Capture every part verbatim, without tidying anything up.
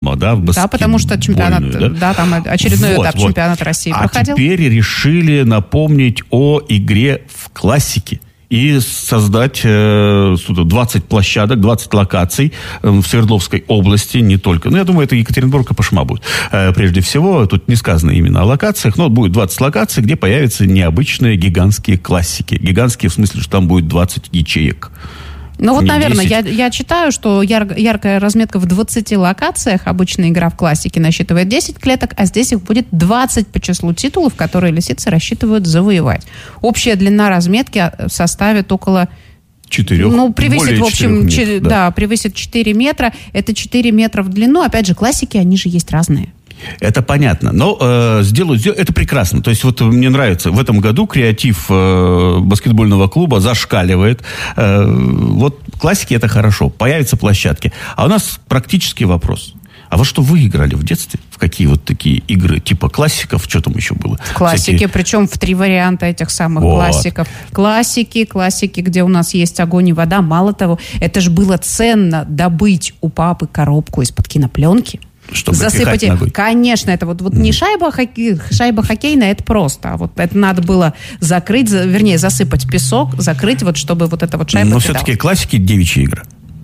дома, да, в баскетбольную. Да, потому что чемпионат, да, да там очередной вот, этап вот. чемпионата России а проходил. А теперь решили напомнить о игре в классике. И создать э, двадцать площадок, двадцать локаций э, в Свердловской области, не только. Ну, я думаю, это Екатеринбург и Пашма будет. Э, прежде всего, тут не сказано именно о локациях, но будет двадцать локаций, где появятся необычные гигантские классики. Гигантские в смысле, что там будет двадцать ячеек. Ну вот, наверное, я, я читаю, что яр, яркая разметка в двадцати локациях. Обычная игра в классике насчитывает десять клеток, а здесь их будет двадцать по числу титулов, которые лисицы рассчитывают завоевать. Общая длина разметки составит около... Четырех, ну, превысит, в общем, метров, ч, да. да, превысит четыре метра. Это четыре метра в длину. Опять же, классики, они же есть разные. Это понятно, но э, сделают, сделают, это прекрасно. То есть вот мне нравится, в этом году креатив э, баскетбольного клуба зашкаливает. Э, вот классики это хорошо, появятся площадки. А у нас практический вопрос. А во что вы играли в детстве? В какие вот такие игры? Типа классиков? Что там еще было? В классике, Всякие... причем в три варианта этих самых вот. классиков. Классики, классики, где у нас есть огонь и вода. Мало того, это же было ценно добыть у папы коробку из-под кинопленки. Чтобы засыпать ее. Конечно, это вот, вот mm. не шайба, хоккей, шайба хоккейная, это просто. А вот это надо было закрыть, за, вернее, засыпать песок, закрыть, вот, чтобы вот эта вот шайба... Но все-таки классики девичья игра.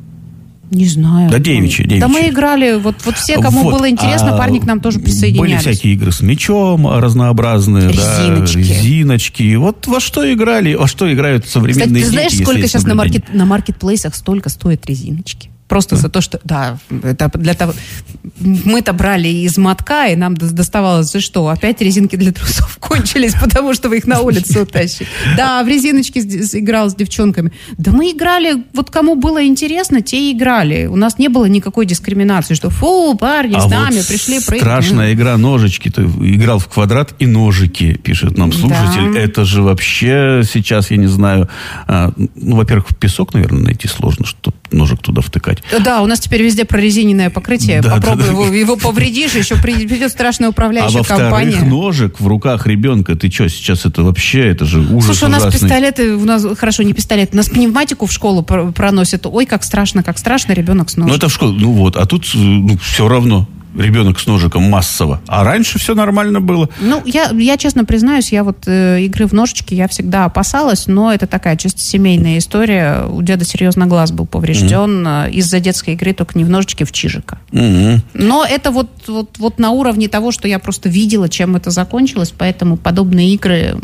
Не знаю. Да, девичья, девичья. Да мы играли, вот, вот все, кому вот, было интересно, а парни к нам тоже присоединялись. Были всякие игры с мячом разнообразные. Резиночки. Да, резиночки. Вот во что играли, во что играют современные дети. Кстати, ты знаешь, дети, сколько сейчас на, маркет, на маркетплейсах столько стоят резиночки? Просто да. за то, что... Да, это для того... Мы-то брали из мотка, и нам доставалось за что? Опять резинки для трусов кончились, потому что вы их на улицу утащили. Да, в резиночки играл с девчонками. Да мы играли... Вот кому было интересно, те и играли. У нас не было никакой дискриминации, что фу, парни, а с нами вот пришли прыгать. Страшная игра ножички. Ты играл в квадрат и ножики, пишет нам слушатель. Да. Это же вообще сейчас, я не знаю... Ну, во-первых, песок, наверное, найти сложно, чтобы ножик туда втыкать. Да, у нас теперь везде прорезиненное покрытие. Да, Попробуй да, да. Его, его повредишь, еще придет страшная управляющая а компания. А во-вторых, ножик в руках ребенка. Ты что, сейчас это вообще, это же ужас. Слушай, у нас ужасный. пистолеты, у нас, хорошо, не пистолет, у нас пневматику в школу проносят. Ой, как страшно, как страшно, ребенок с ножиком. Ну, это в школу, ну вот, а тут ну, все равно. Ребенок с ножиком массово. А раньше все нормально было. Ну, я, я честно признаюсь, я вот э, игры в ножички я всегда опасалась, но это такая чисто семейная история. У деда серьезно глаз был поврежден mm-hmm. из-за детской игры, только не в ножички, в чижика. Mm-hmm. Но это вот, вот, вот на уровне того, что я просто видела, чем это закончилось, поэтому подобные игры...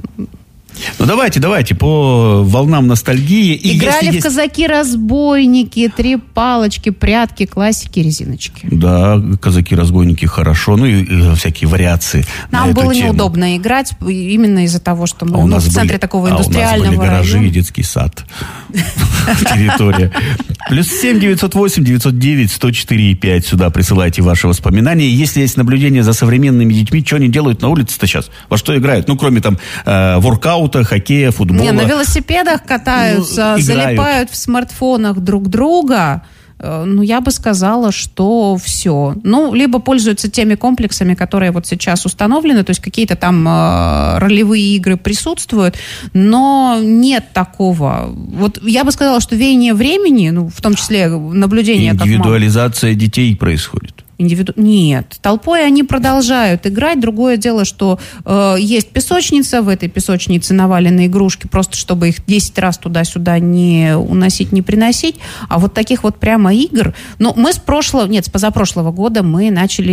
Ну, давайте, давайте, по волнам ностальгии. И играли в есть... казаки-разбойники, три палочки, прятки, классики, резиночки. Да, казаки-разбойники хорошо. Ну, и, и всякие вариации. Нам было тему. неудобно играть, именно из-за того, что мы а ну, в центре были, такого индустриального района. А у нас были гаражи района. И детский сад. Территория. Плюс семь девятьсот восемь девятьсот девять сто четыре и пять. Сюда присылайте ваши воспоминания. Если есть наблюдение за современными детьми, что они делают на улице-то сейчас? Во что играют? Ну, кроме там воркаута, хоккея, футбола. Не, на велосипедах катаются, ну, залипают в смартфонах друг друга. Ну, я бы сказала, что все. Ну, либо пользуются теми комплексами, которые вот сейчас установлены, то есть какие-то там э, ролевые игры присутствуют, но нет такого. Вот я бы сказала, что веяние времени, ну, в том числе наблюдение... Индивидуализация как детей происходит. Индивиду... Нет, толпой они продолжают играть. Другое дело, что э, есть песочница, в этой песочнице навалены игрушки, просто чтобы их десять раз туда-сюда не уносить, не приносить. А вот таких вот прямо игр... Ну, мы с прошлого... Нет, с позапрошлого года мы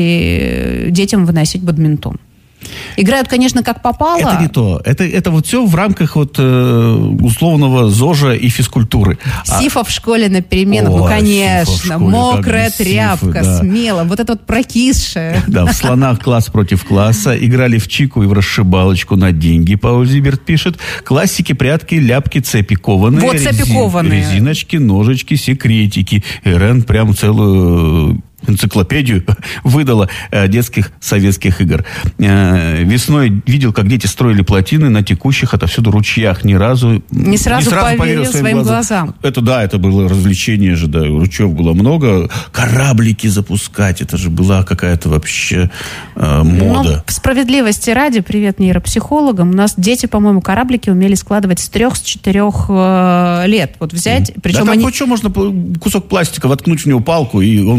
начали детям выносить бадминтон. Играют, конечно, как попало. Это не то. Это, это вот все в рамках вот, э, условного ЗОЖа и физкультуры. Сифа а... в школе на переменах, О, ну, конечно. Школе, мокрая тряпка, сифы, да. Смело. Вот это вот прокисшее. Да, в слонах класс против класса. Играли в чику и в расшибалочку на деньги, Пауль Зиберт пишет. Классики, прятки, ляпки, цепи кованые. Вот цепи рези... кованые. Резиночки, ножички, секретики. Ирен прям целую... энциклопедию выдала э, детских советских игр. Э, весной видел, как дети строили плотины на текущих отовсюду ручьях. Ни разу не сразу, не сразу поверил своим, своим глазам. глазам. Это да, это было развлечение же, да, ручьев было много. Кораблики запускать, это же была какая-то вообще э, мода. Ну, справедливости ради, привет нейропсихологам, у нас дети, по-моему, кораблики умели складывать с трех, с четырех э, лет. Вот взять, mm. причем да они... так вот что, можно кусок пластика воткнуть в него палку, и он будет Я у тебя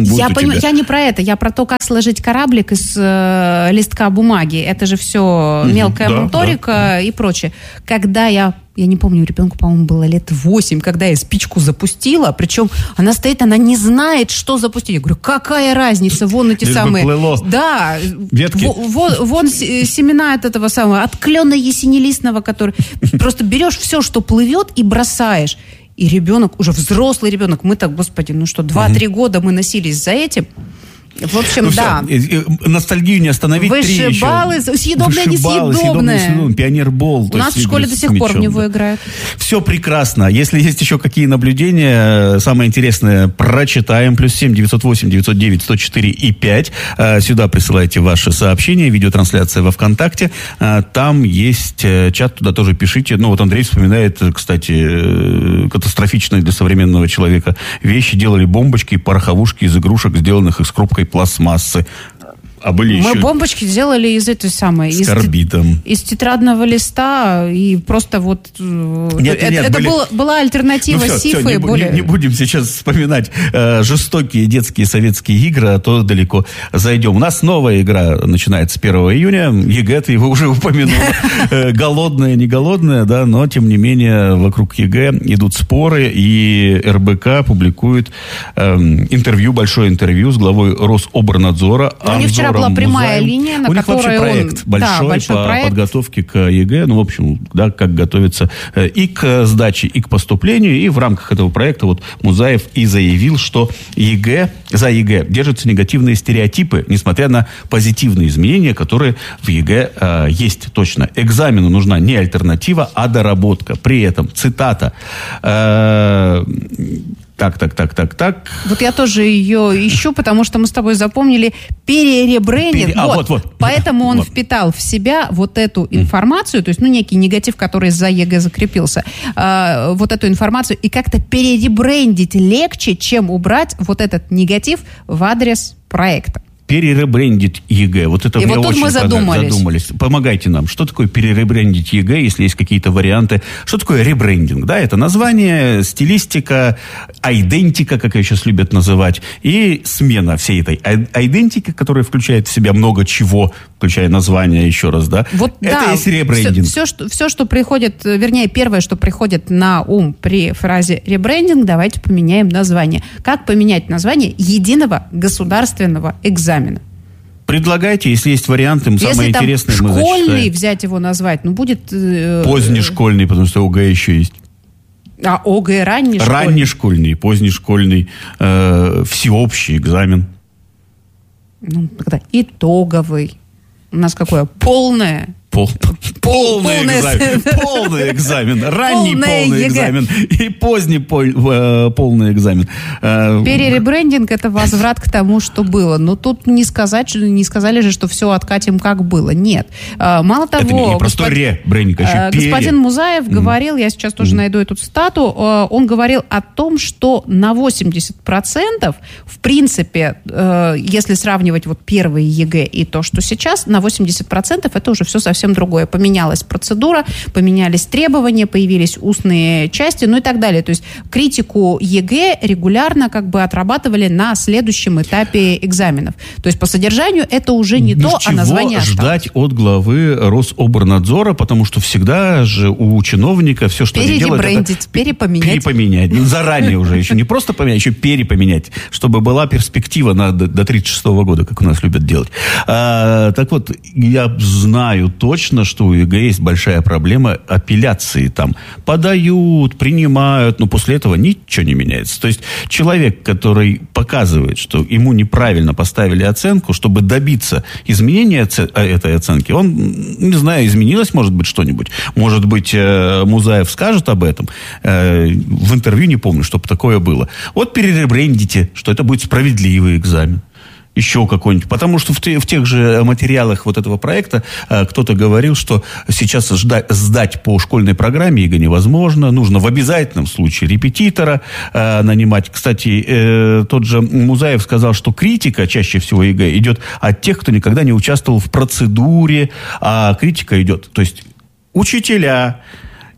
ЕГЭ. я не про это, я про то, как сложить кораблик из э, листка бумаги. Это же все mm-hmm. мелкая да, моторика да. и прочее. Когда я, я не помню, ребенку, по-моему, было лет восемь, когда я спичку запустила, причем она стоит, она не знает, что запустить. Я говорю, какая разница, вон эти лишь самые... Плыло. Да, ветки. Вон, вон семена от этого самого, от клена ясенелистного, который... Просто берешь все, что плывет, и бросаешь. И ребенок, уже взрослый ребенок, мы так, господи, ну что, два-три угу. года мы носились за этим. В общем, ну, да. Все. Ностальгию не остановить. Вышибалы, съедобное, Вышибалы, несъедобное. съедобное, пионербол. У нас в школе до сих пор в него играют. Все прекрасно. Если есть еще какие наблюдения, самое интересное, прочитаем. Плюс семь девятьсот восемь девятьсот девять сто четыре и пять. Сюда присылайте ваши сообщения. Видеотрансляция во ВКонтакте. Там есть чат, туда тоже пишите. Ну, вот Андрей вспоминает, кстати, катастрофичные для современного человека вещи. Делали бомбочки, пороховушки из игрушек, сделанных из хрупкой пластмассы. А были Мы еще... бомбочки делали из этой самой... С карбидом. Из, из тетрадного листа, и просто вот... Нет, это нет, это были... была, была альтернатива ну, все, Сифы. Все, не, более... не, не будем сейчас вспоминать э, жестокие детские советские игры, а то далеко зайдем. У нас новая игра начинается с первого июня. ЕГЭ, ты его уже упомянул. Голодная, не голодная, да, но, тем не менее, вокруг ЕГЭ идут споры, и эр бэ ка публикует интервью, большое интервью с главой Рособорнадзора. У них вчера была прямая Музаев. линия, на У них которой вообще проект он... большой, да, большой по проект. подготовке к ЕГЭ. Ну, в общем, да, как готовиться и к сдаче, и к поступлению. И в рамках этого проекта вот Музаев и заявил, что ЕГЭ, за ЕГЭ держатся негативные стереотипы, несмотря на позитивные изменения, которые в ЕГЭ э, есть точно. Экзамену нужна не альтернатива, а доработка. При этом, цитата, э, Так, так, так, так, так. Вот я тоже ее ищу, потому что мы с тобой запомнили переребрендинг. Пере... А, вот. вот, вот. Поэтому он вот. впитал в себя вот эту информацию, то есть, ну, некий негатив, который за ЕГЭ закрепился, э, вот эту информацию, и как-то переребрендить легче, чем убрать вот этот негатив в адрес проекта. Переребрендить ЕГЭ. Вот это и мне вот тут очень мы задумались. задумались. Помогайте нам. Что такое переребрендить ЕГЭ, если есть какие-то варианты? Что такое ребрендинг? Да, это название, стилистика, айдентика, как ее сейчас любят называть, и смена всей этой айдентики, которая включает в себя много чего, включая название еще раз, да? Вот, это да, есть ребрендинг. Все, все, что, все, что приходит, вернее, первое, что приходит на ум при фразе ребрендинг, давайте поменяем название. Как поменять название единого государственного экзамена? Предлагайте, если есть варианты, самые интересные мы зачитаем. Если школьный взять его назвать, ну будет... Э, Позднешкольный, потому что ОГЭ еще есть. А ОГЭ раннешкольный? Раннешкольный, позднешкольный, э, всеобщий экзамен. Ну, тогда итоговый. У нас какое? Полное... Пол, полный, полный экзамен. Полный экзамен. Ранний полный, полный экзамен. И поздний пол, э, полный экзамен. Э, Переребрендинг – это возврат к тому, что было. Но тут не сказать, не сказали же, что все откатим, как было. Нет. Э, мало того... Это не, не простой господ... ребрендинг, а еще э, пере. Господин Музаев mm. говорил, я сейчас тоже mm. найду эту цитату, э, он говорил о том, что на восемьдесят процентов, в принципе, э, если сравнивать вот первые ЕГЭ и то, что сейчас, на восемьдесят процентов это уже все совсем совсем другое. Поменялась процедура, поменялись требования, появились устные части, ну и так далее. То есть критику ЕГЭ регулярно как бы отрабатывали на следующем этапе экзаменов. То есть по содержанию это уже не ну, то, а название осталось. Ждать от главы Рособорнадзора, потому что всегда же у чиновника все, что они делают, это перепоменять. перепоменять. Ну, заранее уже еще не просто поменять, еще перепоменять, чтобы была перспектива на, до, до тридцать шестого года, как у нас любят делать. А, так вот, я знаю то, точно, что у ЕГЭ есть большая проблема апелляции. Там подают, принимают, но после этого ничего не меняется. То есть человек, который показывает, что ему неправильно поставили оценку, чтобы добиться изменения этой оценки, он, не знаю, изменилось, может быть, что-нибудь. Может быть, Музаев скажет об этом. В интервью не помню, чтобы такое было. Вот переребрендите, что это будет справедливый экзамен. Еще какой-нибудь. Потому что в, те, в тех же материалах вот этого проекта э, кто-то говорил, что сейчас ждать, сдать по школьной программе ЕГЭ невозможно. Нужно в обязательном случае репетитора э, нанимать. Кстати, э, тот же Музаев сказал, что критика чаще всего ЕГЭ идет от тех, кто никогда не участвовал в процедуре, а критика идет. То есть учителя...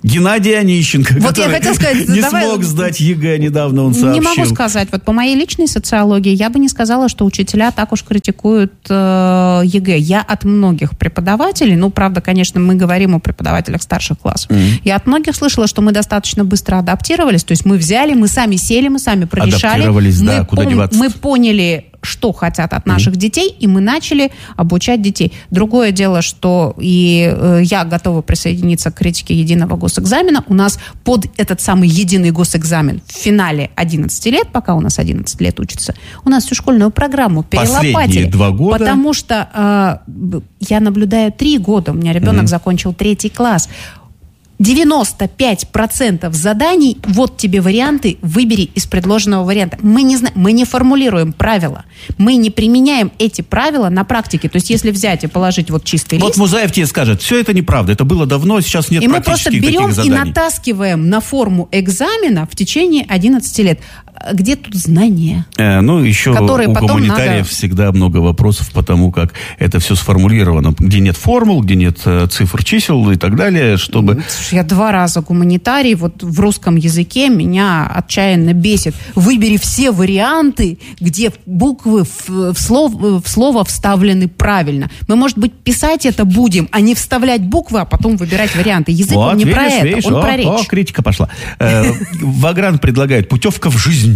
Геннадий Онищенко, вот который я хотела сказать, не давай... смог сдать ЕГЭ недавно, он сообщил. Не могу сказать. Вот по моей личной социологии я бы не сказала, что учителя так уж критикуют э, ЕГЭ. Я от многих преподавателей, ну, правда, конечно, мы говорим о преподавателях старших классов, mm-hmm. я от многих слышала, что мы достаточно быстро адаптировались, то есть мы взяли, мы сами сели, мы сами прорешали. Адаптировались, мы да, куда пом- деваться. Мы поняли, что хотят от наших mm-hmm. детей, и мы начали обучать детей. Другое дело, что и э, я готова присоединиться к критике единого госэкзамена. У нас под этот самый единый госэкзамен в финале одиннадцать лет, пока у нас одиннадцать лет учится, у нас всю школьную программу перелопатили. Последние два года. Потому что э, я наблюдаю три года, у меня ребенок mm-hmm. закончил третий класс. девяносто пять процентов заданий, вот тебе варианты, выбери из предложенного варианта. Мы не знаем, мы не формулируем правила, мы не применяем эти правила на практике. То есть, если взять и положить вот чистый вот лист... Вот Музаев тебе скажет, все это неправда, это было давно, сейчас нет и практических таких заданий. И мы просто берем и натаскиваем на форму экзамена в течение одиннадцати лет. Где тут знания? Э, ну, еще у гуманитариев надо... всегда много вопросов по тому, как это все сформулировано. Где нет формул, где нет цифр, чисел и так далее, чтобы... Слушай, я два раза гуманитарий, вот в русском языке меня отчаянно бесит. Выбери все варианты, где буквы в, в, слов, в слово вставлены правильно. Мы, может быть, писать это будем, а не вставлять буквы, а потом выбирать варианты. Язык вот, он не видишь, про это, видишь, он о, про речь. О, критика пошла. Вагран предлагает путевка в жизнь.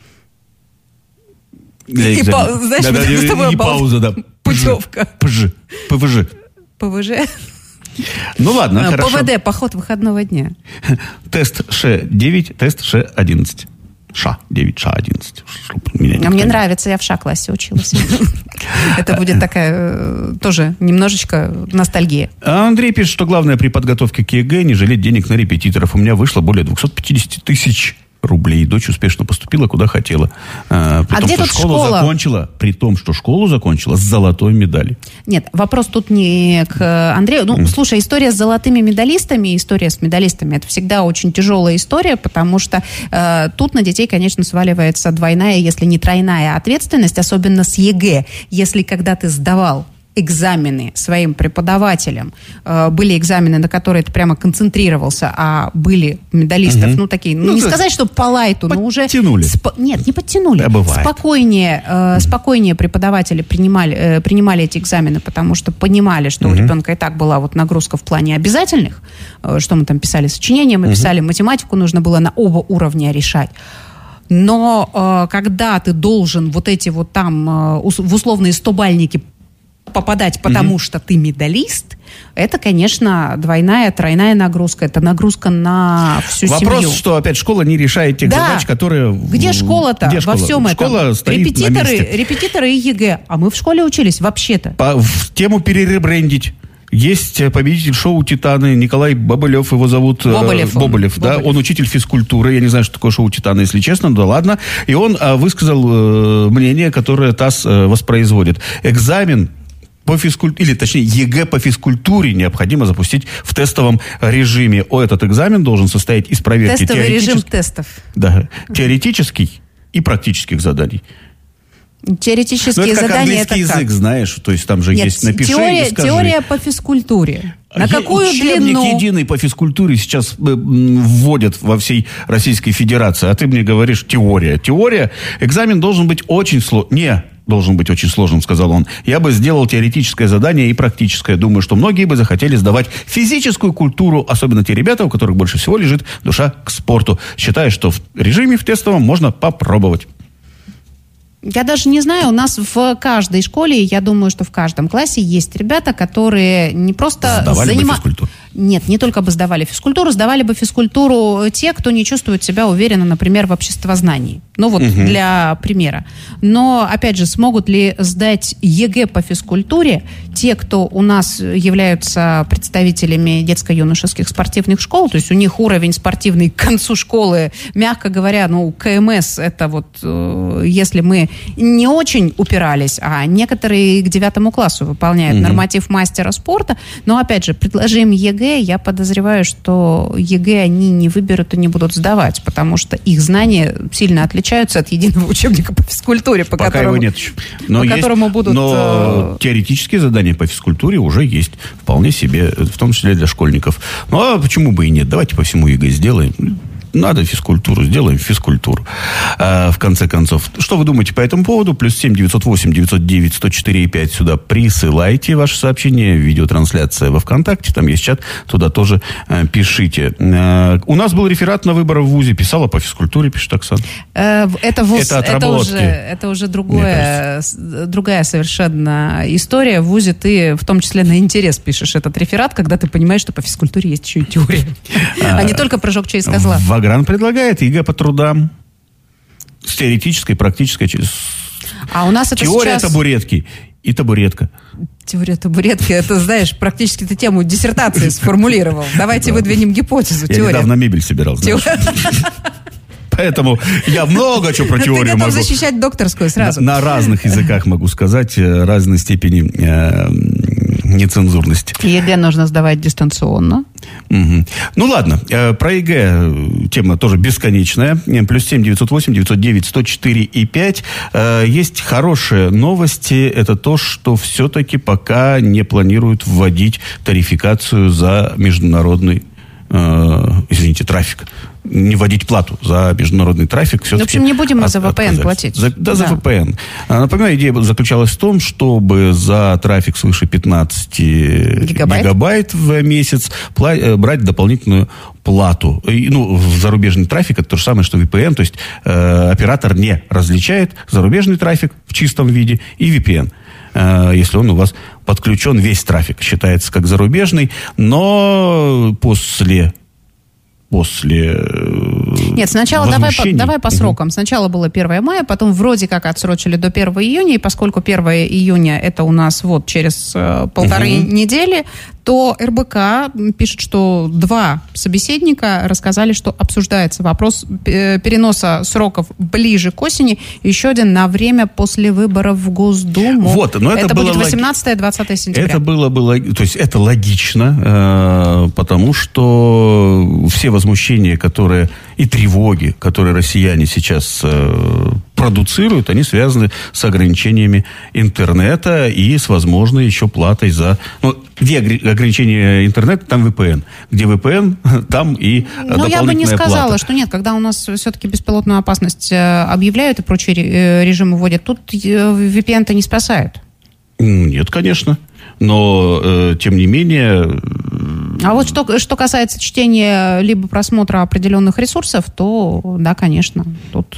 И, па- знаешь, да, да, с тобой и пауза, да. Путевка. ПЖ. ПВЖ. ПВЖ. Ну ладно, а, хорошо. ПВД, поход выходного дня. Тест Ш девять, тест Ш одиннадцать. Ша девять, Ша одиннадцать. А мне нравится, я в Ша-классе училась. Это будет такая тоже немножечко ностальгия. Андрей пишет, что главное при подготовке к ЕГЭ не жалеть денег на репетиторов. У меня вышло более двести пятьдесят тысяч рублей. Дочь успешно поступила, куда хотела. А, при а том, где что тут школу школа? закончила, при том, что школу закончила с золотой медалью. Нет, вопрос тут не к Андрею. Ну, mm. слушай, история с золотыми медалистами, история с медалистами, это всегда очень тяжелая история, потому что э, тут на детей, конечно, сваливается двойная, если не тройная ответственность, особенно с ЕГЭ. Если когда ты сдавал экзамены своим преподавателям, э, были экзамены, на которые ты прямо концентрировался, а были медалистов, угу. ну, такие, ну, ну не сказать, что по лайту, но уже... Подтянули. Сп... Нет, не подтянули. Да, бывает. Спокойнее, э, угу. спокойнее преподаватели принимали, э, принимали эти экзамены, потому что понимали, что угу. у ребенка и так была вот нагрузка в плане обязательных, э, что мы там писали сочинения, мы угу. писали математику, нужно было на оба уровня решать. Но э, когда ты должен вот эти вот там э, в условные стобальники попадать, потому mm-hmm. что ты медалист, это, конечно, двойная, тройная нагрузка. Это нагрузка на всю Вопрос, семью. Вопрос, что опять школа не решает тех да. задач, которые... Где школа-то Где школа? Во всем школа этом? Стоит репетиторы, на месте. репетиторы и ЕГЭ. А мы в школе учились вообще-то. По, в тему переребрендить. Есть победитель шоу «Титаны» Николай Бобылев, его зовут. Бобылев. Он, Бобылев, да. Бобылев. Он учитель физкультуры. Я не знаю, что такое шоу «Титаны», если честно, да ладно. И он а, высказал э, мнение, которое ТАСС э, воспроизводит. Экзамен по физкультуре, или точнее ЕГЭ по физкультуре необходимо запустить в тестовом режиме. О, этот экзамен должен состоять из проверки Тестовый теоретических... режим тестов. Да, теоретических и практических заданий. Теоретические ну, это как задания, английский это язык, как? знаешь, то есть там же Нет, есть напиши теория, и скажи. теория по физкультуре. На Я, какую учебник длину? единый по физкультуре сейчас э, вводят во всей Российской Федерации, а ты мне говоришь теория. Теория, экзамен должен быть очень сложным. Не, должен быть очень сложным, сказал он. Я бы сделал теоретическое задание и практическое. Думаю, что многие бы захотели сдавать физическую культуру, особенно те ребята, у которых больше всего лежит душа к спорту. Считаю, что в режиме в тестовом можно попробовать. Я даже не знаю, у нас в каждой школе, я думаю, что в каждом классе есть ребята, которые не просто... Сдавали занима... бы физкультуру. Нет, не только бы сдавали физкультуру, сдавали бы физкультуру те, кто не чувствует себя уверенно, например, в обществознании. Ну вот угу. для примера. Но, опять же, смогут ли сдать ЕГЭ по физкультуре те, кто у нас являются представителями детско-юношеских спортивных школ, то есть у них уровень спортивный к концу школы, мягко говоря, ну, КМС, это вот, э, если мы не очень упирались, а некоторые к девятому классу выполняют угу. норматив мастера спорта, но, опять же, предложим ЕГЭ, ЕГЭ, я подозреваю, что ЕГЭ они не выберут и не будут сдавать, потому что их знания сильно отличаются от единого учебника по физкультуре, по Пока которому, его нет еще. Но по есть, которому будут... Но теоретические задания по физкультуре уже есть. Вполне себе, в том числе для школьников. Ну, а почему бы и нет? Давайте по всему ЕГЭ сделаем. Надо физкультуру, сделаем физкультуру. А, в конце концов, что вы думаете по этому поводу? Плюс семь девятьсот восемь девятьсот девять сто четыре и пять сюда присылайте ваши сообщения. Видеотрансляция во ВКонтакте, там есть чат, туда тоже а, пишите. А, у нас был реферат на выборы в ВУЗе. Писала по физкультуре, пишет Оксана. Это, ВУЗ, это, это, уже, это уже другое, другая совершенно история. В ВУЗе ты в том числе на интерес пишешь этот реферат, когда ты понимаешь, что по физкультуре есть еще и теория, а не только прыжок через козла. Вагран предлагает ЕГЭ по трудам. С теоретической, практической. А у нас это теория сейчас... табуретки и табуретка. Теория табуретки, это, знаешь, практически ты тему диссертации сформулировал. Давайте выдвинем гипотезу. Я недавно мебель собирал, знаешь. Поэтому я много чего про теорию могу. Ты готов защищать докторскую сразу. На, на разных языках могу сказать, разной степени э, нецензурности. ЕГЭ нужно сдавать дистанционно. Угу. Ну ладно, э, про ЕГЭ тема тоже бесконечная. Плюс семь девятьсот восемь девятьсот девять сто четыре и пять. Э, есть хорошие новости. Это то, что все-таки пока не планируют вводить тарификацию за международный э, извините, трафик. Не вводить плату за международный трафик. В общем, не будем мы от, за ви пи эн платить. За, да, да, за ви пи эн. Напоминаю, идея заключалась в том, чтобы за трафик свыше пятнадцать гигабайт, гигабайт в месяц пла- брать дополнительную плату. И, ну, зарубежный трафик это то же самое, что ви пи эн, то есть э, оператор не различает зарубежный трафик в чистом виде и ви пи эн. Э, если он у вас подключен, весь трафик считается как зарубежный, но после... После Нет, сначала давай по, давай по срокам. Угу. Сначала было первое мая, потом вроде как отсрочили до первого июня, и поскольку первое июня это у нас вот через э, полторы угу. недели, то эр бэ ка пишет, что два собеседника рассказали, что обсуждается вопрос переноса сроков ближе к осени, еще один на время после выборов в Госдуму. Вот, но это, это было будет восемнадцатое-двадцатое сентября. Это было, было, то есть это логично, э, потому что все возмущения, которые и тревоги, которые россияне сейчас э, продуцируют, они связаны с ограничениями интернета и с возможной еще платой за... Ну, где ограничения интернета, там ви пи эн. Где ви пи эн, там и дополнительная плата. Ну, я бы не сказала, плата. Что нет. Когда у нас все-таки беспилотную опасность объявляют и прочие режимы вводят, тут ви пи эн-то не спасает. Нет, конечно. Но, э, тем не менее... А вот что, что касается чтения либо просмотра определенных ресурсов, то, да, конечно, тут...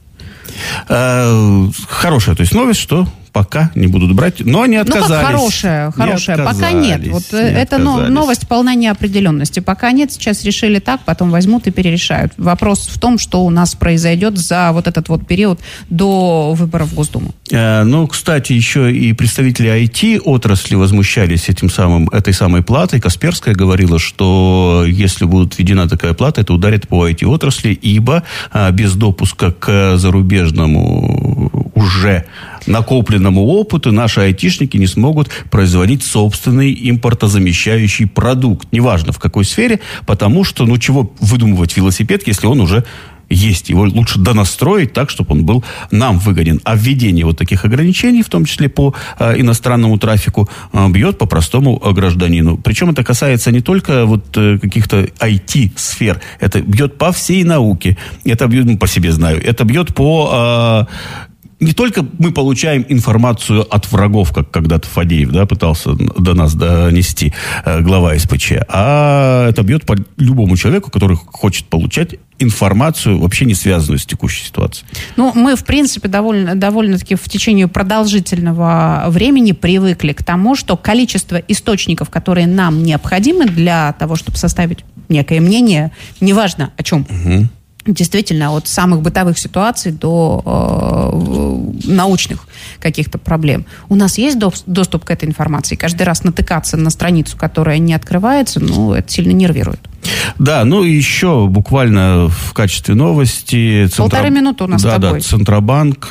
Э, хорошая, то есть новость, что пока не будут брать, но они отказались. Ну, как хорошая, хорошая. Не пока нет. Вот не эта новость полна неопределенности. Пока нет, сейчас решили так, потом возьмут и перерешают. Вопрос в том, что у нас произойдет за вот этот вот период до выборов в Госдуму. Э, ну, кстати, еще и представители ай ти-отрасли возмущались этим самым, этой самой платой. Касперская говорила, что если будет введена такая плата, это ударит по ай ти-отрасли, ибо а, без допуска к зарубежному уже накопленному опыту наши айтишники не смогут производить собственный импортозамещающий продукт. Неважно в какой сфере, потому что, ну, чего выдумывать велосипед, если он уже есть. Его лучше донастроить так, чтобы он был нам выгоден. А введение вот таких ограничений, в том числе по э, иностранному трафику, э, бьет по простому э, гражданину. Причем это касается не только вот э, каких-то ай ти-сфер. Это бьет по всей науке. Это бьет, ну, по себе знаю. Это бьет по... Э, не только мы получаем информацию от врагов, как когда-то Фадеев, да, пытался до нас донести, э, глава эс пэ че, а это бьет по любому человеку, который хочет получать информацию, вообще не связанную с текущей ситуацией. Ну, мы, в принципе, довольно, довольно-таки в течение продолжительного времени привыкли к тому, что количество источников, которые нам необходимы для того, чтобы составить некое мнение, неважно о чем, угу. Действительно, от самых бытовых ситуаций до э, научных каких-то проблем. У нас есть до, доступ к этой информации. Каждый раз натыкаться на страницу, которая не открывается, ну, это сильно нервирует. Да, ну и еще буквально в качестве новости... Полторы Центра... минуты у нас да, с тобой. Да, Центробанк...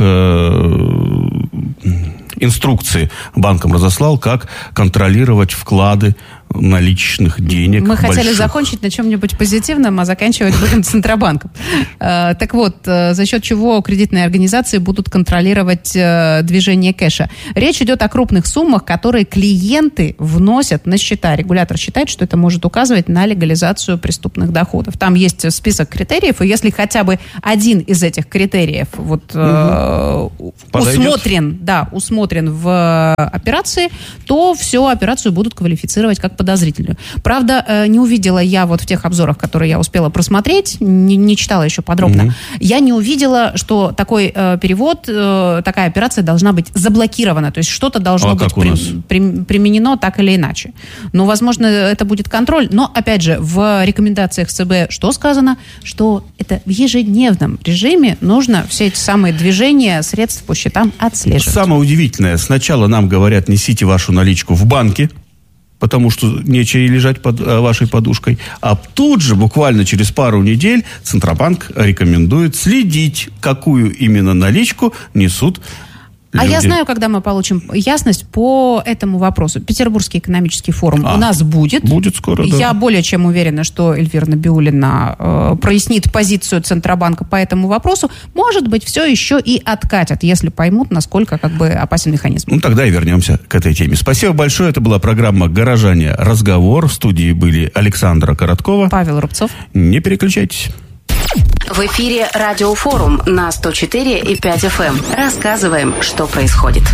Э... инструкции банкам разослал, как контролировать вклады наличных денег. Мы больших. хотели закончить на чем-нибудь позитивном, а заканчивать будем Центробанком. Так вот, за счет чего кредитные организации будут контролировать движение кэша? Речь идет о крупных суммах, которые клиенты вносят на счета. Регулятор считает, что это может указывать на легализацию преступных доходов. Там есть список критериев, и если хотя бы один из этих критериев вот, угу. э, усмотрен, да, усмотрен в операции, то всю операцию будут квалифицировать как подозрительную. Правда, не увидела я вот в тех обзорах, которые я успела просмотреть, не, не читала еще подробно, mm-hmm. я не увидела, что такой э, перевод, э, такая операция должна быть заблокирована, то есть что-то должно а быть при, при, применено так или иначе. Ну, возможно, это будет контроль, но, опять же, в рекомендациях ЦБ что сказано? Что это в ежедневном режиме нужно все эти самые движения средств по счетам отслеживать. Самое удивительное, сначала нам говорят, несите вашу наличку в банке, потому что нечего лежать под а, вашей подушкой. А тут же, буквально через пару недель, Центробанк рекомендует следить, какую именно наличку несут люди. А я знаю, когда мы получим ясность по этому вопросу. Петербургский экономический форум а, у нас будет. Будет скоро, да. Я более чем уверена, что Эльвира Набиуллина э, прояснит позицию Центробанка по этому вопросу. Может быть, все еще и откатят, если поймут, насколько как бы опасен механизм. Ну, тогда и вернемся к этой теме. Спасибо большое. Это была программа «Горожане. Разговор». В студии были Александра Короткова. Павел Рубцов. Не переключайтесь. В эфире Радиофорум на сто четыре и пять эф эм. Рассказываем, что происходит.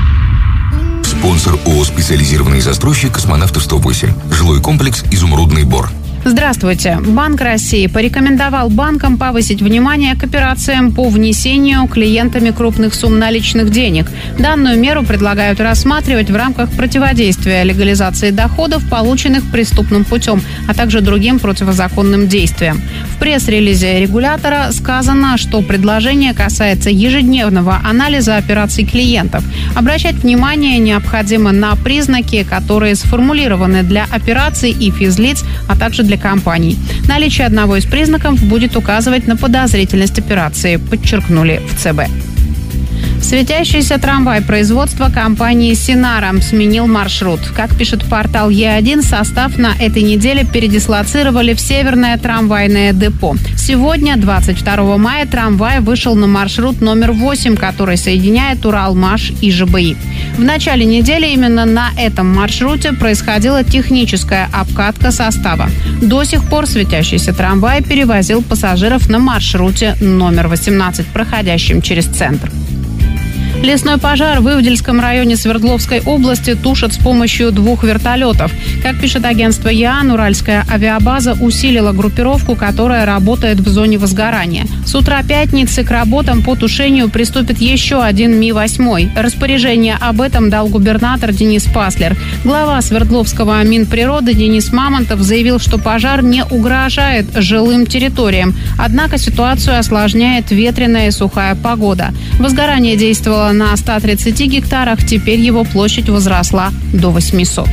Спонсор ООО «Специализированный застройщик Космонавтов сто восемь». Жилой комплекс «Изумрудный Бор». Здравствуйте. Банк России порекомендовал банкам повысить внимание к операциям по внесению клиентами крупных сумм наличных денег. Данную меру предлагают рассматривать в рамках противодействия легализации доходов, полученных преступным путем, а также другим противозаконным действиям. В пресс-релизе регулятора сказано, что предложение касается ежедневного анализа операций клиентов. Обращать внимание необходимо на признаки, которые сформулированы для операций и физлиц, а также для компаний. Наличие одного из признаков будет указывать на подозрительность операции, подчеркнули в ЦБ. Светящийся трамвай производства компании «Синара» сменил маршрут. Как пишет портал Е один, состав на этой неделе передислоцировали в Северное трамвайное депо. Сегодня, двадцать второго мая, трамвай вышел на маршрут номер восемь, который соединяет Уралмаш и ЖБИ. В начале недели именно на этом маршруте происходила техническая обкатка состава. До сих пор светящийся трамвай перевозил пассажиров на маршруте номер восемнадцать, проходящем через центр. Лесной пожар в Ивдельском районе Свердловской области тушат с помощью двух вертолетов. Как пишет агентство ЯН, Уральская авиабаза усилила группировку, которая работает в зоне возгорания. С утра пятницы к работам по тушению приступит еще один Ми восемь. Распоряжение об этом дал губернатор Денис Паслер. Глава Свердловского Минприроды Денис Мамонтов заявил, что пожар не угрожает жилым территориям. Однако ситуацию осложняет ветреная и сухая погода. Возгорание действовало на ста тридцати гектарах, теперь его площадь возросла до восьмисот.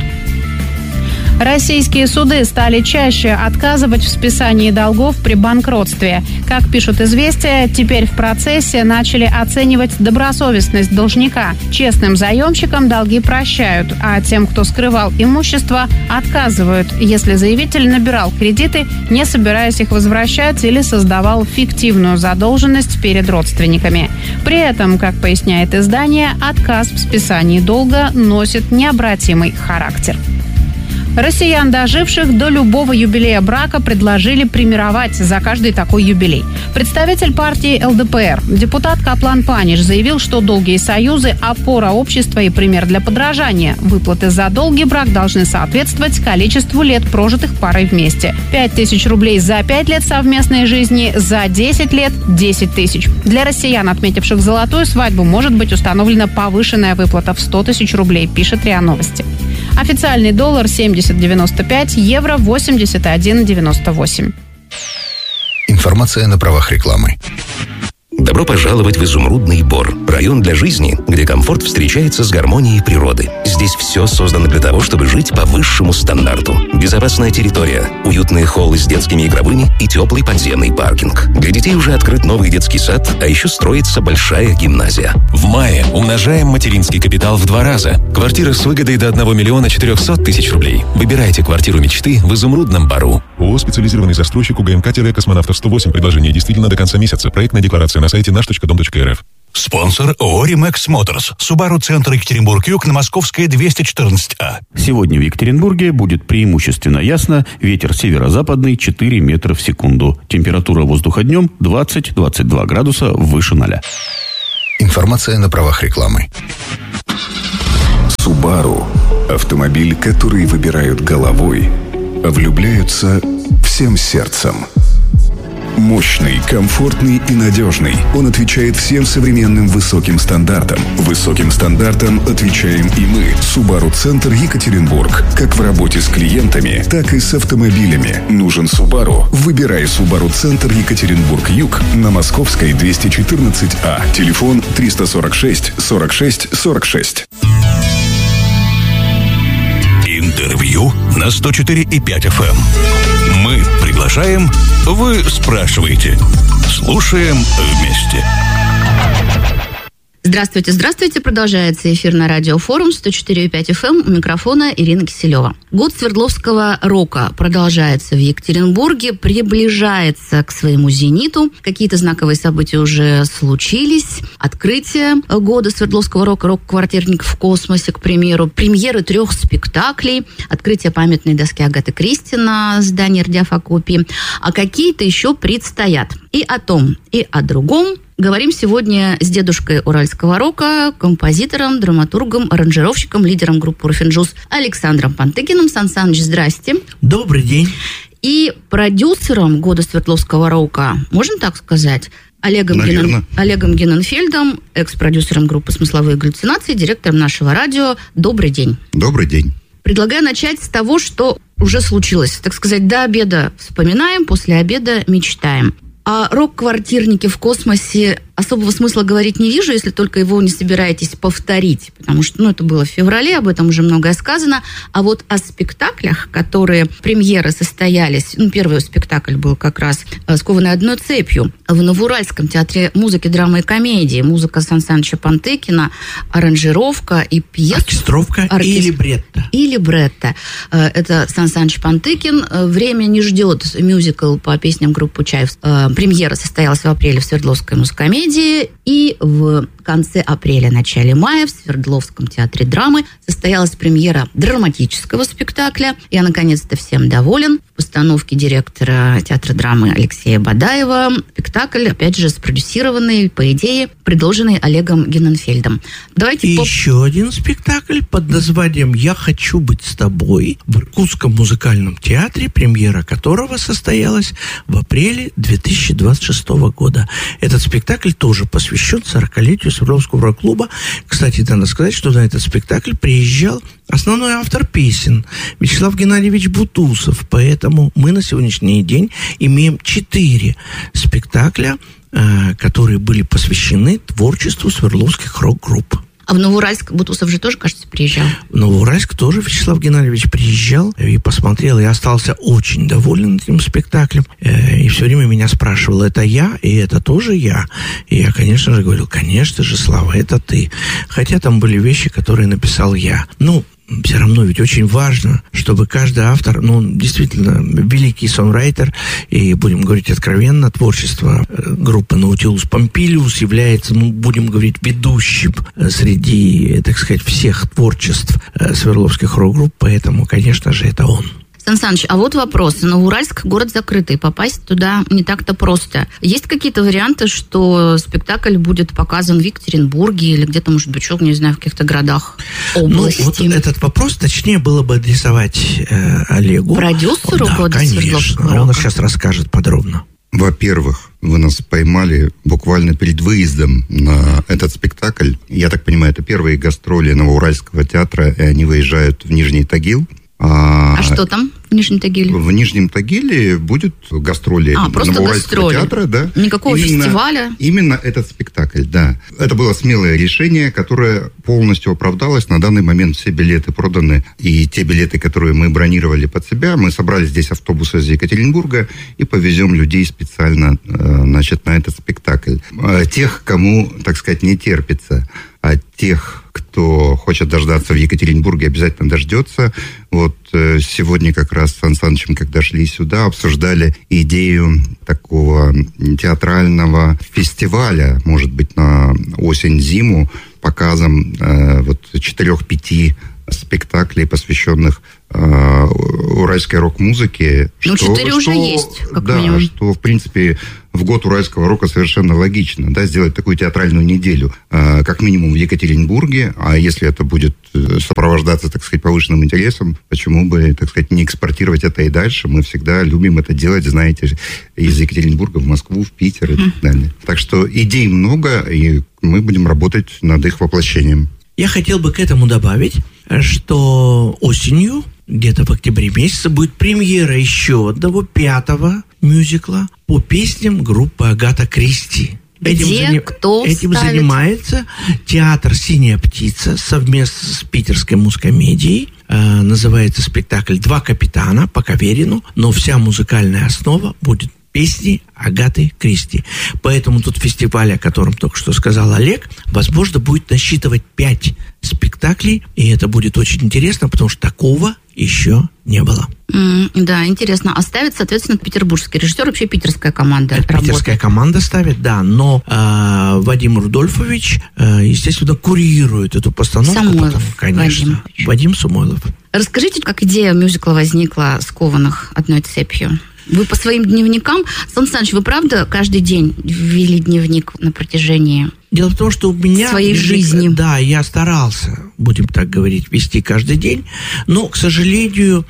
Российские суды стали чаще отказывать в списании долгов при банкротстве. Как пишут «Известия», теперь в процессе начали оценивать добросовестность должника. Честным заемщикам долги прощают, а тем, кто скрывал имущество, отказывают, если заявитель набирал кредиты, не собираясь их возвращать, или создавал фиктивную задолженность перед родственниками. При этом, как поясняет издание, отказ в списании долга носит необратимый характер. Россиян, доживших до любого юбилея брака, предложили премировать за каждый такой юбилей. Представитель партии эл дэ пэ эр, депутат Каплан Паниш, заявил, что долгие союзы – опора общества и пример для подражания. Выплаты за долгий брак должны соответствовать количеству лет, прожитых парой вместе. пять тысяч рублей за пять лет совместной жизни, за десять лет – десять тысяч. Для россиян, отметивших золотую свадьбу, может быть установлена повышенная выплата в сто тысяч рублей, пишет РИА Новости. Официальный доллар семьдесят девяносто пять, евро восемьдесят один девяносто восемь. Информация на правах рекламы. Добро пожаловать в Изумрудный Бор. Район для жизни, где комфорт встречается с гармонией природы. Здесь все создано для того, чтобы жить по высшему стандарту. Безопасная территория, уютные холлы с детскими игровыми и теплый подземный паркинг. Для детей уже открыт новый детский сад, а еще строится большая гимназия. В мае умножаем материнский капитал в два раза. Квартира с выгодой до одного миллиона четырехсот тысяч рублей. Выбирайте квартиру мечты в Изумрудном Бору. ООО «Специализированный застройщик УГМК-Космонавтов сто восемь». Предложение действительно до конца месяца. Проектная декларация на сайте наш точка дом точка эр эф. Спонсор ООО «Римэкс Моторс». Субару Центр Екатеринбург-Юг на Московской двести четырнадцать А. Сегодня в Екатеринбурге будет преимущественно ясно. Ветер северо-западный четыре метра в секунду. Температура воздуха днем двадцать-двадцать два градуса выше ноля. Информация на правах рекламы. Субару – автомобиль, который выбирают головой, а влюбляются всем сердцем. Мощный, комфортный и надежный. Он отвечает всем современным высоким стандартам. Высоким стандартам отвечаем и мы. Субару Центр Екатеринбург. Как в работе с клиентами, так и с автомобилями. Нужен Субару? Выбирай Субару Центр Екатеринбург-Юг на Московской двести четырнадцать А. Телефон триста сорок шесть сорок шесть сорок шесть. Интервью на сто четыре и пять эф эм. Мы приглашаем, вы спрашиваете. Слушаем вместе. Здравствуйте, здравствуйте. Продолжается эфир на радиофорум сто четыре и пять эф эм. У микрофона Ирина Киселева. Год Свердловского рока продолжается в Екатеринбурге, приближается к своему зениту. Какие-то знаковые события уже случились. Открытие года Свердловского рока, рок-квартирник в космосе, к примеру. Премьеры трех спектаклей. Открытие памятной доски Агаты Кристи на здании Радиофакопии. А какие-то еще предстоят. И о том, и о другом говорим сегодня с дедушкой уральского рока, композитором, драматургом, аранжировщиком, лидером группы «Руфинджус» Александром Пантыкиным. Сан Саныч, здрасте. Добрый день. И продюсером года Свердловского рока, можно так сказать, Олегом, Генен... Олегом Гененфельдом, экс-продюсером группы «Смысловые галлюцинации», директором нашего радио. Добрый день. Добрый день. Предлагаю начать с того, что уже случилось. Так сказать, до обеда вспоминаем, после обеда мечтаем. О рок-квартирнике в космосе особого смысла говорить не вижу, если только его не собираетесь повторить, потому что, ну, это было в феврале, об этом уже многое сказано. А вот о спектаклях, которые премьеры состоялись, ну, первый спектакль был как раз «Скованный одной цепью» в Новоуральском театре музыки, драмы и комедии. Музыка Сан Саныча Пантыкина, аранжировка и пьеса. Оркестровка Оркестр... и либретто. И либретто. Это Сан Саныч Пантыкин. «Время не ждет», мюзикл по песням группы «Чаев». Премьера состоялась в апреле в Свердловской музыкомедии, и в конце апреля, начале мая в Свердловском театре драмы состоялась премьера драматического спектакля. Я, наконец-то, всем доволен. В постановке директора театра драмы Алексея Бадаева. Спектакль, опять же, спродюсированный, по идее, предложенный Олегом Гененфельдом. Давайте и по... еще один спектакль под названием «Я хочу быть с тобой» в Иркутском музыкальном театре, премьера которого состоялась в апреле две тысячи двадцать шестого года. Этот спектакль тоже посвящен сорокалетию Свердловского рок-клуба. Кстати, надо сказать, что на этот спектакль приезжал основной автор песен Вячеслав Геннадьевич Бутусов. Поэтому мы на сегодняшний день имеем четыре спектакля, э, которые были посвящены творчеству свердловских рок-групп. А в Новоуральск Бутусов же тоже, кажется, приезжал? В Новоуральск тоже Вячеслав Геннадьевич приезжал и посмотрел, и остался очень доволен этим спектаклем. И все время меня спрашивал, это я, и это тоже я. И я, конечно же, говорил, конечно же, Слава, это ты. Хотя там были вещи, которые написал я. Ну, все равно ведь очень важно, чтобы каждый автор, ну, действительно, великий сонрайтер, и, будем говорить откровенно, творчество группы Наутилус Помпилиус является, ну, будем говорить, ведущим среди, так сказать, всех творчеств свердловских рок-групп, поэтому, конечно же, это он. Сан Саныч, а вот вопрос. Новоуральск – город закрытый, попасть туда не так-то просто. Есть какие-то варианты, что спектакль будет показан в Екатеринбурге или где-то, может быть, не знаю, в каких-то городах области? Ну, вот этот вопрос точнее было бы адресовать э, Олегу. Продюсеру да, года Свердловского рока? Он сейчас расскажет подробно. Во-первых, вы нас поймали буквально перед выездом на этот спектакль. Я так понимаю, это первые гастроли Новоуральского театра, и они выезжают в Нижний Тагил. А, а что там в Нижнем Тагиле? В Нижнем Тагиле будет гастроли а, Новоуральского театра. Да. Никакого именно, фестиваля? Именно этот спектакль, да. Это было смелое решение, которое полностью оправдалось. На данный момент все билеты проданы. И те билеты, которые мы бронировали под себя, мы собрали здесь автобусы из Екатеринбурга и повезем людей специально, значит, на этот спектакль. Тех, кому, так сказать, не терпится, а тех, кто хочет дождаться в Екатеринбурге, обязательно дождется. Вот э, сегодня как раз с Сан Санычем, когда шли сюда, обсуждали идею такого театрального фестиваля, может быть, на осень-зиму, показом э, вот четырех-пяти спектаклей, посвященных э, уральской рок-музыке. Ну, четыре что, уже есть, как да, минимум. что, в принципе, в год уральского рока совершенно логично, да, сделать такую театральную неделю, э, как минимум в Екатеринбурге, а если это будет сопровождаться, так сказать, повышенным интересом, почему бы, так сказать, не экспортировать это и дальше? Мы всегда любим это делать, знаете, из Екатеринбурга в Москву, в Питер и так далее. Так что идей много, и мы будем работать над их воплощением. Я хотел бы к этому добавить, что осенью, где-то в октябре месяце, будет премьера еще одного пятого мюзикла по песням группы Агата Кристи. Этим, Где, зани... кто Этим ставит? занимается театр «Синяя птица» совместно с Питерской музкомедией. Э, называется спектакль «Два капитана» по Каверину, но вся музыкальная основа будет песни Агаты Кристи. Поэтому тот фестиваль, о котором только что сказал Олег, возможно, будет насчитывать пять спектаклей, и это будет очень интересно, потому что такого еще не было. Mm, да, интересно. А ставит, соответственно, петербургский режиссер, вообще питерская команда Это работает. Питерская команда ставит, да, но э, Вадим Рудольфович, э, естественно, курирует эту постановку. Самойлов, потому, конечно. Вадим. Вадим Самойлов. Расскажите, как идея мюзикла возникла «Скованных одной цепью»? Вы по своим дневникам... Сан Саныч, вы правда каждый день вели дневник на протяжении... Дело в том, что у меня... своей жизни. Да, я старался, будем так говорить, вести каждый день, но, к сожалению,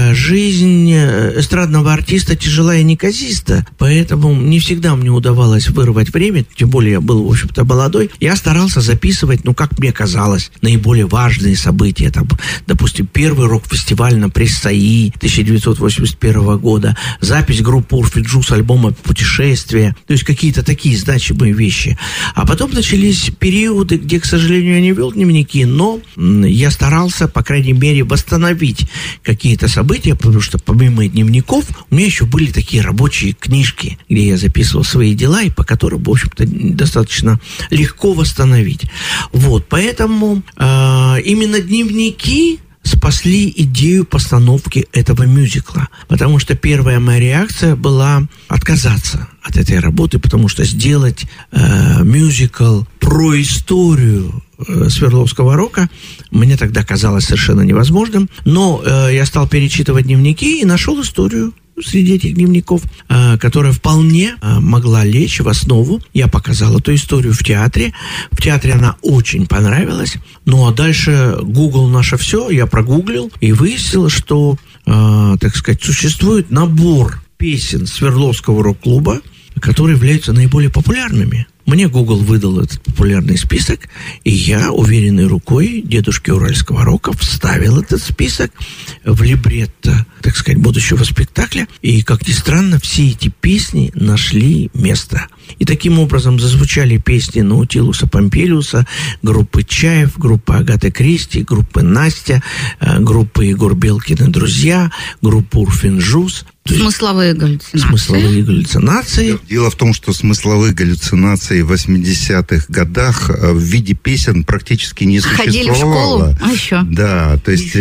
жизнь эстрадного артиста тяжела и неказиста, поэтому не всегда мне удавалось вырвать время, тем более я был, в общем-то, молодой. Я старался записывать, ну, как мне казалось, наиболее важные события. Там, допустим, первый рок-фестиваль на Пресс-САИ тысяча девятьсот восемьдесят первого года, запись группы Урфиджу с альбома «Путешествие», то есть какие-то такие значимые вещи. А потом начались периоды, где, к сожалению, я не вел дневники, но я старался, по крайней мере, восстановить какие-то события, потому что помимо дневников у меня еще были такие рабочие книжки, где я записывал свои дела, и по которым, в общем-то, достаточно легко восстановить. Вот, поэтому э, именно дневники спасли идею постановки этого мюзикла. Потому что первая моя реакция была отказаться от этой работы, потому что сделать э, мюзикл про историю э, Свердловского рока мне тогда казалось совершенно невозможным. Но э, я стал перечитывать дневники и нашел историю среди этих дневников, э, которая вполне э, могла лечь в основу. Я показал эту историю в театре. В театре она очень понравилась. Ну, а дальше Google наше все. Я прогуглил и выяснил, что, э, так сказать, существует набор песен Свердловского рок-клуба, которые являются наиболее популярными. Мне Google выдал этот популярный список, и я уверенной рукой дедушки уральского рока вставил этот список в либретто, так сказать, будущего спектакля. И, как ни странно, все эти песни нашли место. И таким образом зазвучали песни Наутилуса Помпилиуса, группы Чаев, группы Агаты Кристи, группы Настя, группы Егор Белкин и друзья, группы Урфинджус. Смысловые галлюцинации. Смысловые галлюцинации. Дело в том, что смысловых галлюцинаций в восьмидесятых годах в виде песен практически не Ходили существовало. в школу, а еще? Да, то есть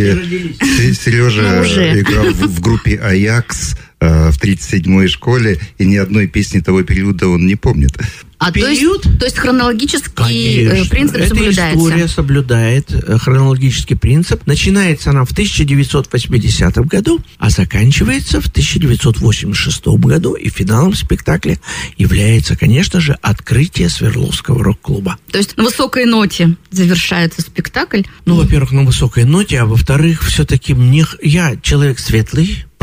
Сережа играл в группе «Аякс» в тридцать седьмой школе, и ни одной песни того периода он не помнит. А то есть, то есть хронологический Конечно. принцип Эта соблюдается? история соблюдает хронологический принцип. Начинается она в тысяча девятьсот восьмидесятом году, а заканчивается в тысяча девятьсот восемьдесят шестом году. И финалом спектакля является, конечно же, открытие Свердловского рок-клуба. То есть на высокой ноте завершается спектакль? Ну, во-первых, на высокой ноте, а во-вторых, все-таки мне... Я человек светлый,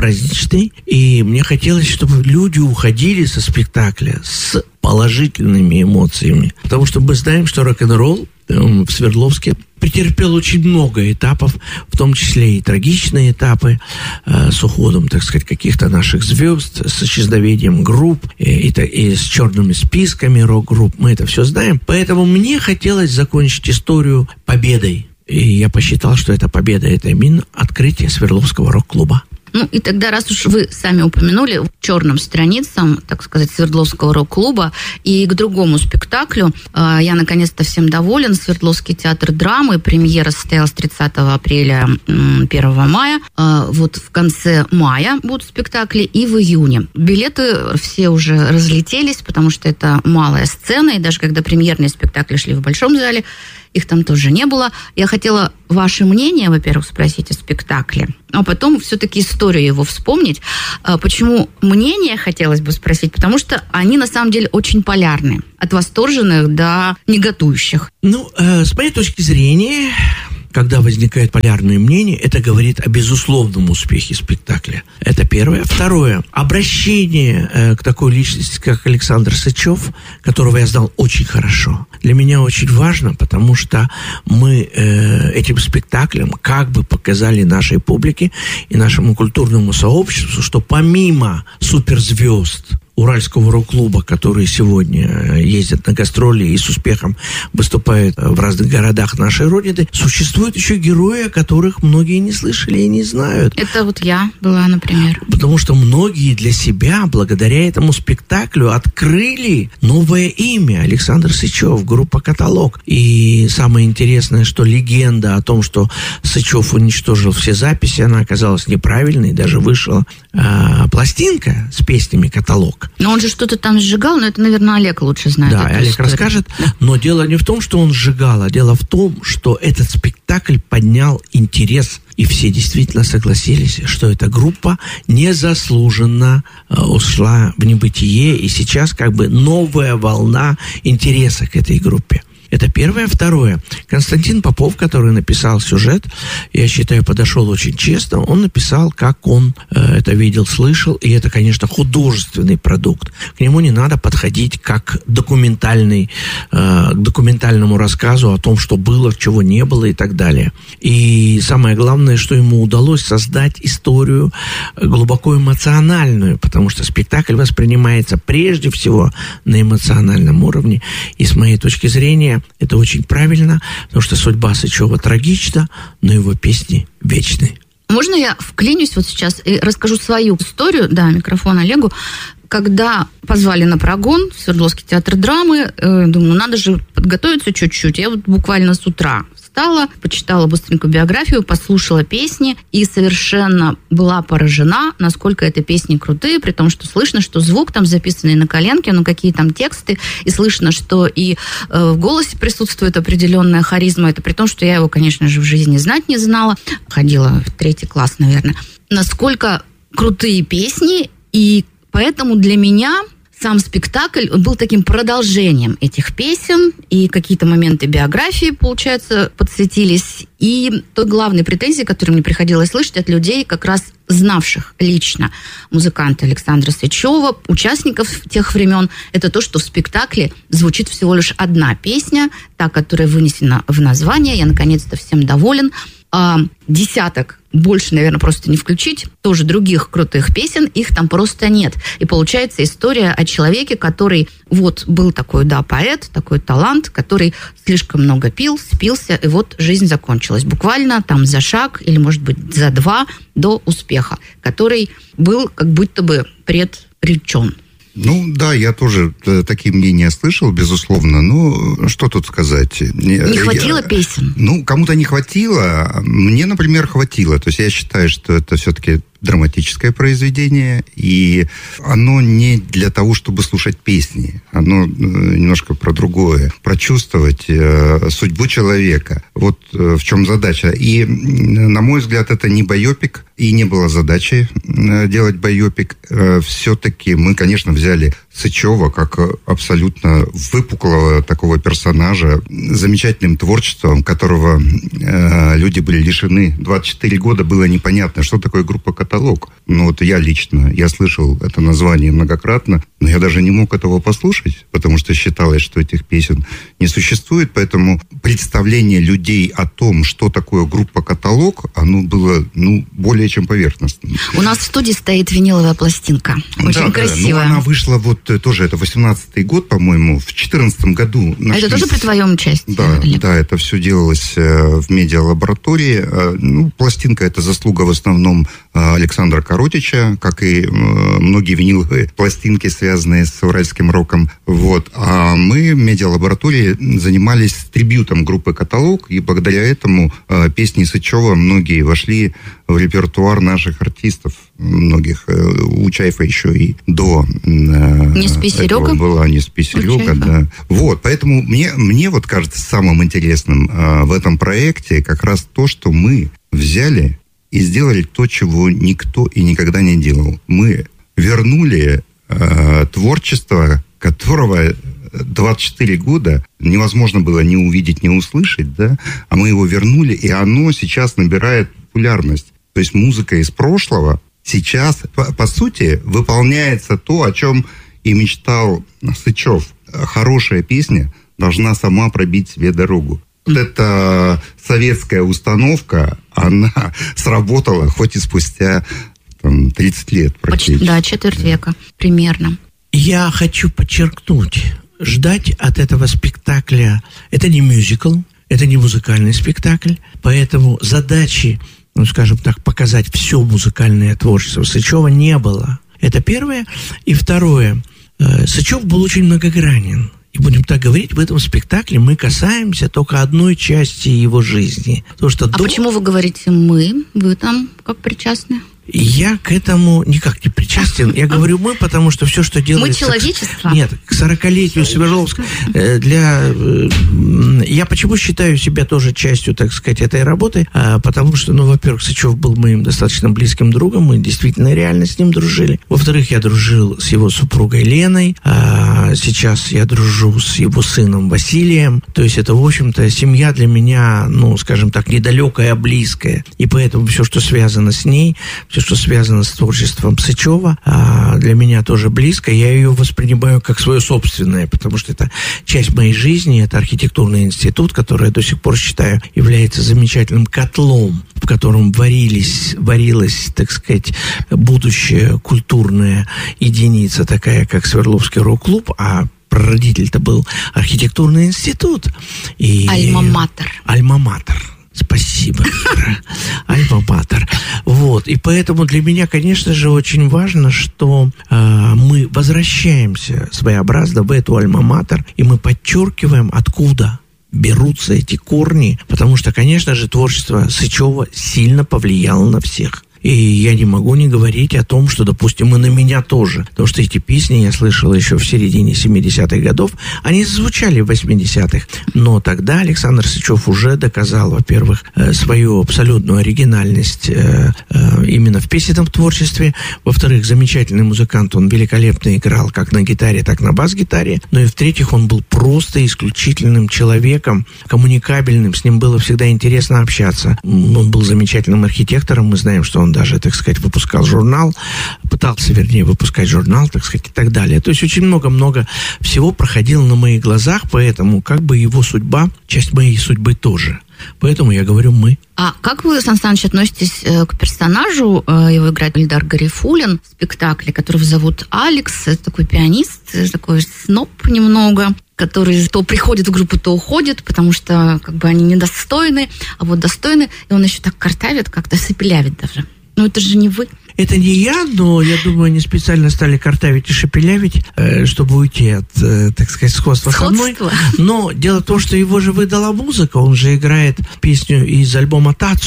праздничный, и мне хотелось, чтобы люди уходили со спектакля с положительными эмоциями. Потому что мы знаем, что рок-н-ролл в Свердловске претерпел очень много этапов, в том числе и трагичные этапы э, с уходом, так сказать, каких-то наших звезд, с исчезновением групп и, и, и с черными списками рок-групп. Мы это все знаем. Поэтому мне хотелось закончить историю победой. И я посчитал, что эта победа – это именно открытие Свердловского рок-клуба. Ну, и тогда, раз уж вы сами упомянули черным страницам, так сказать, Свердловского рок-клуба, и к другому спектаклю, э, я наконец-то всем доволен. Свердловский театр драмы. Премьера состоялась тридцатого апреля, первого мая. Э, вот в конце мая будут спектакли, и в июне. Билеты все уже разлетелись, потому что это малая сцена, и даже когда премьерные спектакли шли в большом зале, их там тоже не было. Я хотела ваше мнение, во-первых, спросить о спектакле, а потом все-таки историю его вспомнить. Почему мнение хотелось бы спросить? Потому что они, на самом деле, очень полярны. От восторженных до негодующих. Ну, э, с моей точки зрения, когда возникает полярное мнение, это говорит о безусловном успехе спектакля. Это первое. Второе. Обращение э, к такой личности, как Александр Сычев, которого я знал очень хорошо, для меня очень важно, потому что мы э, этим спектаклем как бы показали нашей публике и нашему культурному сообществу, что помимо суперзвезд Уральского рок-клуба, которые сегодня ездят на гастроли и с успехом выступают в разных городах нашей Родины, существуют еще герои, о которых многие не слышали и не знают. Это вот я была, например. Потому что многие для себя, благодаря этому спектаклю, открыли новое имя. Александр Сычев, группа «Каталог». И самое интересное, что легенда о том, что Сычев уничтожил все записи, она оказалась неправильной. Даже вышла э, пластинка с песнями «Каталог». Но он же что-то там сжигал, но это, наверное, Олег лучше знает. Да, Олег историю. расскажет. Но дело не в том, что он сжигал, а дело в том, что этот спектакль поднял интерес, и все действительно согласились, что эта группа незаслуженно э, ушла в небытие, и сейчас как бы новая волна интереса к этой группе. Это первое. Второе. Константин Попов, который написал сюжет, я считаю, подошел очень честно. Он написал, как он э, это видел, слышал. И это, конечно, художественный продукт. К нему не надо подходить как документальный, э, к документальному рассказу о том, что было, чего не было и так далее. И самое главное, что ему удалось создать историю глубоко эмоциональную, потому что спектакль воспринимается прежде всего на эмоциональном уровне. И с моей точки зрения, это очень правильно, потому что судьба Сычева трагична, но его песни вечны. Можно я вклинюсь вот сейчас и расскажу свою историю? Да, микрофон Олегу. Когда позвали на прогон в Свердловский театр драмы, э, думаю, надо же подготовиться чуть-чуть. Я вот буквально с утра встала, почитала быстренько биографию, послушала песни и совершенно была поражена, насколько это песни крутые, при том, что слышно, что звук там записанный на коленке, ну какие там тексты, и слышно, что и э, в голосе присутствует определенная харизма. Это при том, что я его, конечно же, в жизни знать не знала. Ходила в третий класс, наверное. Насколько крутые песни, и поэтому для меня сам спектакль был таким продолжением этих песен, и какие-то моменты биографии, получается, подсветились. И той главной претензии, которую мне приходилось слышать от людей, как раз знавших лично музыканта Александра Сычева, участников тех времен, это то, что в спектакле звучит всего лишь одна песня, та, которая вынесена в название. Я, наконец-то, всем доволен. А десяток, больше, наверное, просто не включить, тоже других крутых песен, их там просто нет. И получается история о человеке, который вот был такой, да, поэт, такой талант, который слишком много пил, спился, и вот жизнь закончилась. Буквально там за шаг или, может быть, за два до успеха, который был как будто бы предречен. Ну, да, я тоже такие мнения слышал, безусловно. Ну, что тут сказать? Не хватило я, песен? Ну, кому-то не хватило. Мне, например, хватило. То есть я считаю, что это все-таки драматическое произведение, и оно не для того, чтобы слушать песни. Оно немножко про другое. Прочувствовать э, судьбу человека. Вот э, в чем задача. И, на мой взгляд, это не байопик, и не было задачи э, делать байопик. Э, все-таки мы, конечно, взяли Сычева как абсолютно выпуклого такого персонажа, замечательным творчеством, которого э, люди были лишены. двадцать четыре года было непонятно, что такое группа «Каталог». Ну вот я лично, я слышал это название многократно, но я даже не мог этого послушать, потому что считалось, что этих песен не существует, поэтому представление людей о том, что такое группа «Каталог», оно было, ну, более чем поверхностным. У нас в студии стоит виниловая пластинка, очень да, красивая. Да, ну она вышла вот тоже, это восемнадцатый год, по-моему, в четырнадцатом году. Нашлись... А это тоже при твоем участии? Да, или? Да, это все делалось в медиалаборатории. Ну, пластинка — это заслуга в основном Александра Коротича, как и многие виниловые пластинки, связанные с уральским роком. Вот. А мы в медиалаборатории занимались трибьютом группы «Каталог», и благодаря этому песни Сычева многие вошли в репертуар наших артистов, многих. У Чайфа еще и до «Не спи, Серега» была «Не спи, Серега», да. Вот, поэтому мне, мне вот кажется самым интересным а, в этом проекте как раз то, что мы взяли и сделали то, чего никто и никогда не делал. Мы вернули а, творчество, которого двадцать четыре года невозможно было ни увидеть, ни услышать, да, а мы его вернули, и оно сейчас набирает популярность. То есть музыка из прошлого сейчас, по, по сути, выполняется то, о чем и мечтал Сычев. Хорошая песня должна сама пробить себе дорогу. Вот эта советская установка, она сработала хоть и спустя там, тридцать лет практически. Да, четверть века примерно. Я хочу подчеркнуть, ждать от этого спектакля, это не мюзикл, это не музыкальный спектакль, поэтому задачи, ну, скажем так, показать все музыкальное творчество Сычева не было. Это первое. И второе. Сычев был очень многогранен. И будем так говорить, в этом спектакле мы касаемся только одной части его жизни. Потому что а до... почему вы говорите «мы»? Вы там как причастны? Я к этому никак не причастен. Я говорю «мы», потому что все, что делается... Мы человечество? Нет, к сорокалетию Свердловска. Для... Я почему считаю себя тоже частью, так сказать, этой работы? Потому что, ну, во-первых, Сычев был моим достаточно близким другом, мы действительно реально с ним дружили. Во-вторых, я дружил с его супругой Леной, а сейчас я дружу с его сыном Василием. То есть это, в общем-то, семья для меня, ну, скажем так, недалекая, а близкая. И поэтому все, что связано с ней, все, что связано с творчеством Сычева, для меня тоже близко. Я ее воспринимаю как свое собственное, потому что это часть моей жизни, это архитектурный институт, который я до сих пор считаю является замечательным котлом, в котором варились, варилась, так сказать, будущая культурная единица, такая как Свердловский рок-клуб, а прародитель-то был архитектурный институт. И... Альма-матер. Альма-матер. Спасибо, Ира. Альма-матер. Вот. И поэтому для меня, конечно же, очень важно, что э, мы возвращаемся своеобразно в эту альма-матер, и мы подчеркиваем, откуда берутся эти корни, потому что, конечно же, творчество Сычева сильно повлияло на всех. И я не могу не говорить о том, что, допустим, и на меня тоже. Потому что эти песни я слышал еще в середине семидесятых годов. Они звучали в восьмидесятых. Но тогда Александр Сычев уже доказал, во-первых, свою абсолютную оригинальность именно в песенном творчестве. Во-вторых, замечательный музыкант. Он великолепно играл как на гитаре, так на бас-гитаре. Ну и в-третьих, он был просто исключительным человеком, коммуникабельным. С ним было всегда интересно общаться. Он был замечательным архитектором. Мы знаем, что он даже, так сказать, выпускал журнал, пытался, вернее, выпускать журнал, так сказать, и так далее. То есть очень много-много всего проходило на моих глазах, поэтому как бы его судьба, часть моей судьбы тоже. Поэтому я говорю «мы». А как вы, Сан Саныч, относитесь э, к персонажу, э, его играет Ильдар Гарифуллин в спектакле, которого зовут Алекс, это такой пианист, такой сноб немного, который то приходит в группу, то уходит, потому что как бы они недостойны, а вот достойны, и он еще так картавит, как-то сопелявит даже. Ну это же не вы. Это не я, но я думаю, они специально стали картавить и шепелявить, э, чтобы уйти от, э, так сказать, сходства со мной. Но дело в том, что его же выдала музыка, он же играет песню из альбома «Тацу».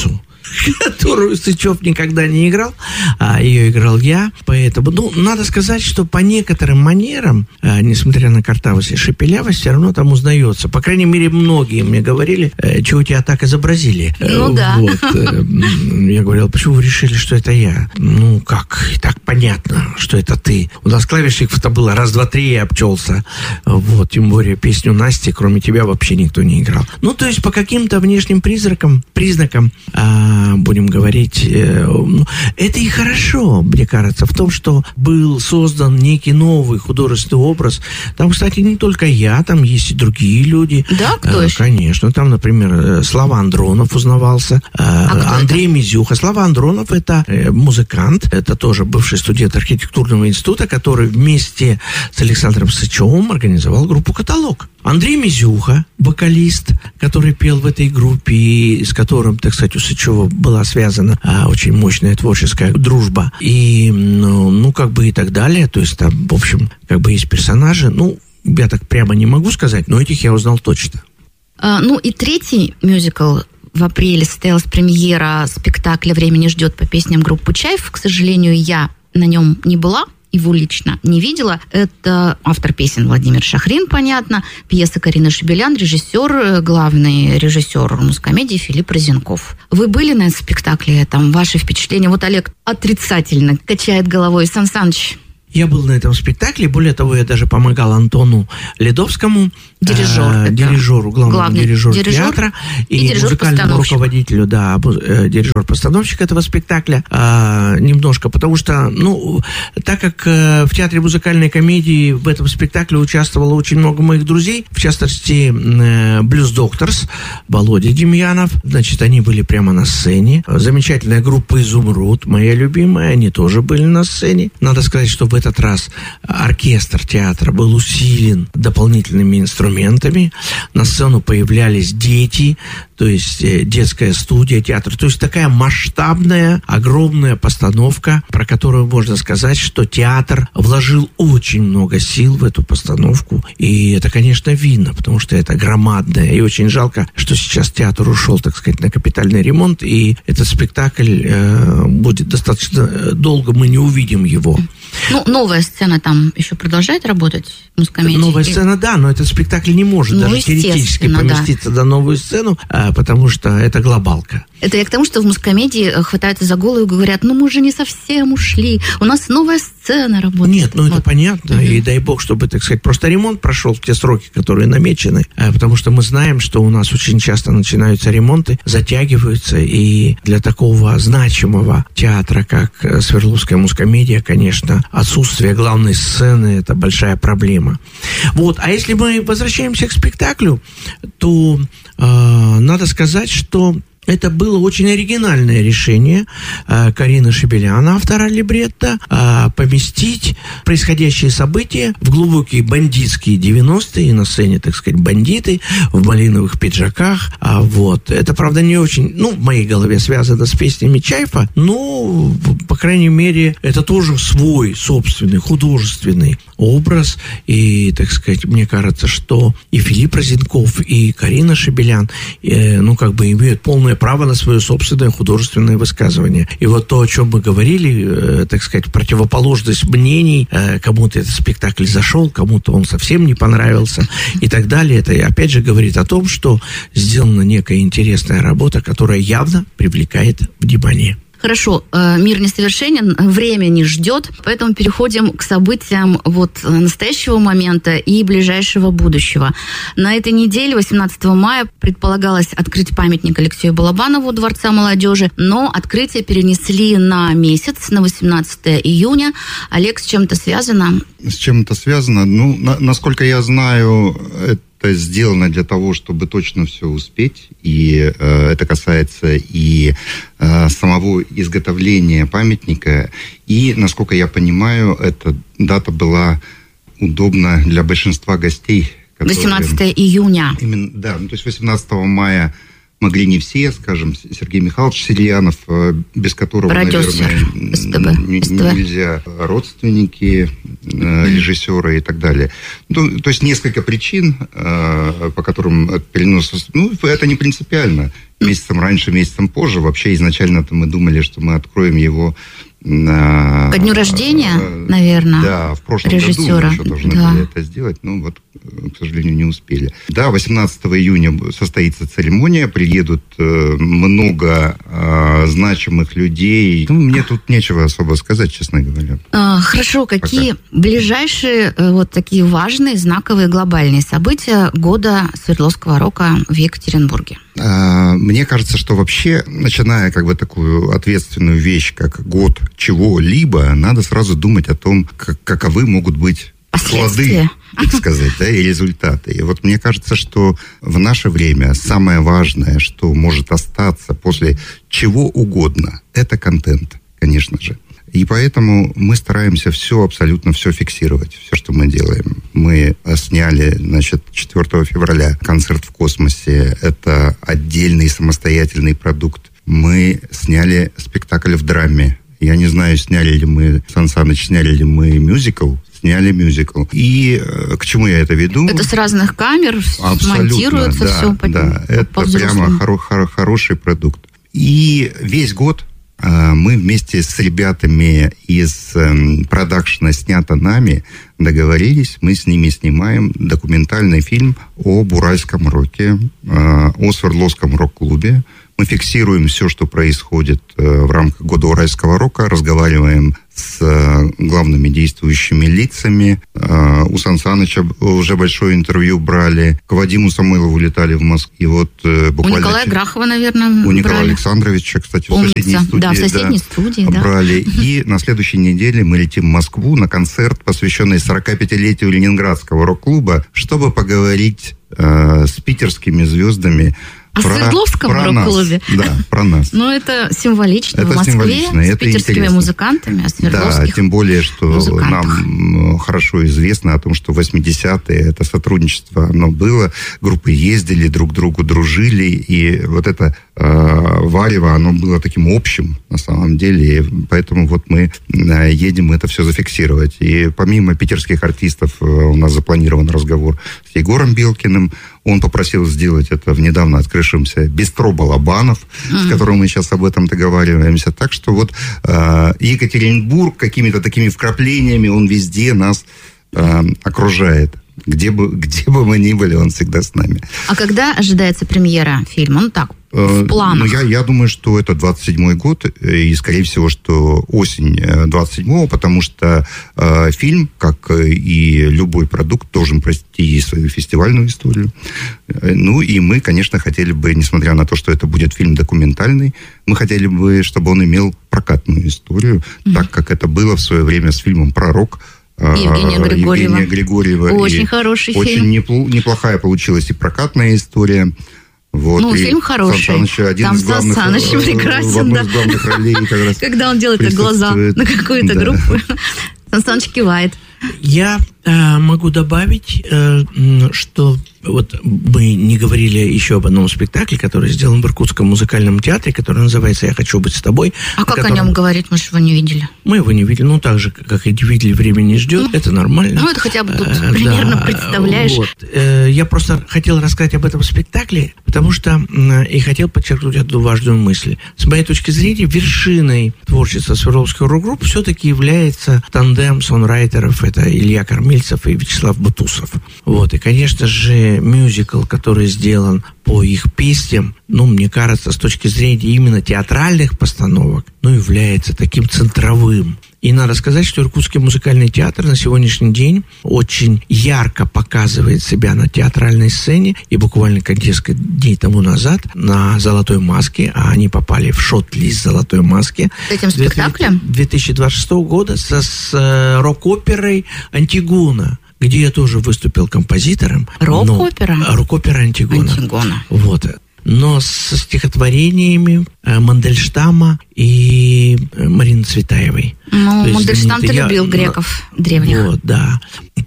которую Сычев никогда не играл, а ее играл я. Поэтому, ну, надо сказать, что по некоторым манерам, а, несмотря на картавость и шепелявость, все равно там узнается. По крайней мере, многие мне говорили, э, чего тебя так изобразили. Ну да. Вот, э, я говорил, почему вы решили, что это я? Ну, как? И так понятно, что это ты. У нас клавишников-то было раз, два, три, я обчелся. Вот, тем более песню Насти, кроме тебя, вообще никто не играл. Ну, то есть по каким-то внешним признакам, признакам а, будем говорить, э, это и хорошо, мне кажется, в том, что был создан некий новый художественный образ. Там, кстати, не только я, там есть и другие люди. Да, кто еще? Конечно, там, например, Слава Андронов узнавался, а Андрей Мизюха. Слава Андронов — это музыкант, это тоже бывший студент архитектурного института, который вместе с Александром Сычевым организовал группу «Каталог». Андрей Мизюха, вокалист, который пел в этой группе, и с которым, так сказать, у Сычева была связана а, очень мощная творческая дружба. И, ну, ну, как бы и так далее. То есть там, в общем, как бы есть персонажи. Ну, я так прямо не могу сказать, но этих я узнал точно. А, ну и третий мюзикл. В апреле состоялась премьера спектакля «Время не ждет» по песням группы «Чайф». К сожалению, я на нем не была, его лично не видела. Это автор песен Владимир Шахрин, понятно, пьеса Карины Шебелян, режиссер, главный режиссер музкомедии Филипп Розенков. Вы были на этом спектакле? Там ваши впечатления? Вот Олег отрицательно качает головой. Сан Саныч. Я был на этом спектакле, более того, я даже помогал Антону Ледовскому, Дирижер, э, дирижеру, главному главный дирижеру дирижер театра и, и музыкальному руководителю, да, э, дирижер-постановщик этого спектакля, э, немножко, потому что, ну, так как э, в Театре музыкальной комедии в этом спектакле участвовало очень много моих друзей, в частности, э, Блюз Докторс, Володя Демьянов, значит, они были прямо на сцене, замечательная группа «Изумруд», моя любимая, они тоже были на сцене. Надо сказать, что в этот раз оркестр театра был усилен дополнительными инструментами. На сцену появлялись дети, то есть детская студия театра. То есть такая масштабная, огромная постановка, про которую можно сказать, что театр вложил очень много сил в эту постановку. И это, конечно, видно, потому что это громадное. И очень жалко, что сейчас театр ушел, так сказать, на капитальный ремонт. И этот спектакль э, будет достаточно долго, мы не увидим его. Ну, новая сцена там еще продолжает работать? Музкомедия? Новая сцена, да, но этот спектакль не может ну, даже теоретически поместиться да. на новую сцену, а, потому что это глобалка. Это я к тому, что в музкомедии хватаются за голову и говорят, ну мы же не совсем ушли, у нас новая сцена работает. Нет, ну вот. Это понятно, mm-hmm. и дай бог, чтобы, так сказать, просто ремонт прошел в те сроки, которые намечены, а, потому что мы знаем, что у нас очень часто начинаются ремонты, затягиваются, и для такого значимого театра, как Свердловская музкомедия, конечно, отсутствие главной сцены – это большая проблема. Вот, а если мы возвращаемся к спектаклю, то э, надо сказать, что это было очень оригинальное решение э, Карины Шебелян, автора либретто, э, поместить происходящие события в глубокие бандитские девяностые, и на сцене, так сказать, бандиты в малиновых пиджаках. А вот. Это, правда, не очень, ну, в моей голове связано с песнями Чайфа, но, по крайней мере, это тоже свой собственный художественный образ. И, так сказать, мне кажется, что и Филипп Розенков, и Карина Шебелян, э, ну, как бы имеют полное право на свое собственное художественное высказывание. И вот то, о чем мы говорили, э, так сказать, противоположность мнений, э, кому-то этот спектакль зашел, кому-то он совсем не понравился и так далее, это опять же говорит о том, что сделана некая интересная работа, которая явно привлекает внимание. Хорошо, мир несовершенен, время не ждет, поэтому переходим к событиям вот настоящего момента и ближайшего будущего. На этой неделе, восемнадцатого мая, предполагалось открыть памятник Алексею Балабанову у Дворца молодежи, но открытие перенесли на месяц, на восемнадцатое июня. Олег, с чем это связано? С чем это связано? Ну, на, насколько я знаю, это сделано для того, чтобы точно все успеть, и э, это касается и э, самого изготовления памятника, и, насколько я понимаю, эта дата была удобна для большинства гостей. Которые... восемнадцатое июня. Именно, да, ну, то есть восемнадцатого мая могли не все, скажем, Сергей Михайлович Сельянов, без которого, продюсер, наверное, СТБ. нельзя, родственники режиссера и так далее. Ну, то есть несколько причин, по которым перенос... Ну, это не принципиально. Месяцем раньше, месяцем позже. Вообще изначально-то мы думали, что мы откроем его... На... Ко дню рождения, наверное, да, в прошлом режиссера. году мы еще должны да. были это сделать, но вот, к сожалению, не успели. Да, восемнадцатого июня состоится церемония, приедут много э, значимых людей. Ну, мне тут нечего особо сказать, честно говоря. А, хорошо, какие Пока. ближайшие вот такие важные, знаковые, глобальные события года Свердловского рока в Екатеринбурге? Мне кажется, что вообще, начиная как бы такую ответственную вещь, как год чего-либо, надо сразу думать о том, как, каковы могут быть плоды, так сказать, да, и результаты. И вот мне кажется, что в наше время самое важное, что может остаться после чего угодно, это контент, конечно же. И поэтому мы стараемся все, абсолютно все фиксировать, все, что мы делаем. Мы сняли, значит, четвёртого февраля концерт в космосе. Это отдельный самостоятельный продукт. Мы сняли спектакль в драме. Я не знаю, сняли ли мы, Сан Саныч, сняли ли мы мюзикл. Сняли мюзикл. И э, к чему я это веду? Это с разных камер монтируется да, все по, да, по, это по прямо хоро- хоро- хороший продукт. И весь год мы вместе с ребятами из продакшена «Снято нами» договорились, мы с ними снимаем документальный фильм об уральском роке, о Свердловском рок-клубе. Мы фиксируем все, что происходит в рамках года уральского рока, разговариваем с главными действующими лицами. У Сан Саныча уже большое интервью брали. К Вадиму Самойлову летали в Москву. И вот буквально... У Николая Грахова, наверное, У брали. Николая Александровича, кстати, Помнится. в соседней студии. Да, в соседней да, студии, да. Брали. И на следующей неделе мы летим в Москву на концерт, посвященный сорокапятилетию Ленинградского рок-клуба, чтобы поговорить э, с питерскими звездами. О про, Свердловском про рок-клубе? Нас. Да, про нас. Ну, это символично это в Москве символично, с это питерскими интересно. музыкантами, о свердловских Да, тем более, что музыкантах. Нам хорошо известно о том, что в восьмидесятые это сотрудничество, оно было, группы ездили, друг к другу дружили, и вот это э, варево, оно было таким общим, на самом деле, и поэтому вот мы э, едем это все зафиксировать. И помимо питерских артистов э, у нас запланирован разговор с Егором Белкиным. Он попросил сделать это в недавно открывшемся бистро Балабанов, mm-hmm. с которым мы сейчас об этом договариваемся. Так что вот э, Екатеринбург какими-то такими вкраплениями, он везде нас э, окружает. Где бы, где бы мы ни были, он всегда с нами. А когда ожидается премьера фильма? Ну так, в планах. Ну, я, я думаю, что это двадцать седьмой год, и, скорее всего, что осень двадцать седьмого, потому что э, фильм, как и любой продукт, должен пройти свою фестивальную историю. Ну, и мы, конечно, хотели бы, несмотря на то, что это будет фильм документальный, мы хотели бы, чтобы он имел прокатную историю, mm-hmm. так как это было в свое время с фильмом «Пророк», Евгения Григорьева. Евгения Григорьева. Очень и хороший очень фильм. Очень неплохая получилась и прокатная история. Вот. Ну, и фильм хороший. Сан Саныч один Там из главных, Сан Саныч прекрасен, в одной да. из главных ролей как раз когда он делает глаза на какую-то да. группу, Сан Саныч кивает. Я э, могу добавить, э, что вот мы не говорили еще об одном спектакле, который сделан в Иркутском музыкальном театре, который называется «Я хочу быть с тобой». А как котором... о нем говорить? Мы же его не видели. Мы его не видели, ну, так же, как и видели, время не ждет, ну, это нормально. Ну, это хотя бы тут а, примерно да, представляешь. Вот. Я просто хотел рассказать об этом спектакле, потому что и хотел подчеркнуть одну важную мысль. С моей точки зрения, вершиной творчества Свердловского рок-группы все-таки является тандем сонрайтеров, это Илья Кормильцев и Вячеслав Бутусов. Вот, и, конечно же, мюзикл, который сделан по их песням, ну, мне кажется, с точки зрения именно театральных постановок, ну, является таким центровым. И надо сказать, что Иркутский музыкальный театр на сегодняшний день очень ярко показывает себя на театральной сцене. И буквально несколько дней тому назад на «Золотой маске», а они попали в шот-лист «Золотой маски». С этим спектаклем? две тысячи двадцать шестого года со, с э, рок-оперой «Антигона», где я тоже выступил композитором. Рок-опера? Но, рок-опера «Антигона». «Антигона». Вот. Но со стихотворениями э, Мандельштама и э, Марины Цветаевой. Ну, Мандельштам-то я... любил греков древних. Вот, да.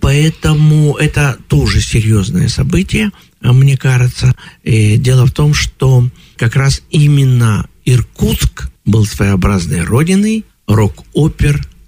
Поэтому это тоже серьезное событие, мне кажется. И дело в том, что как раз именно Иркутск был своеобразной родиной рок-опер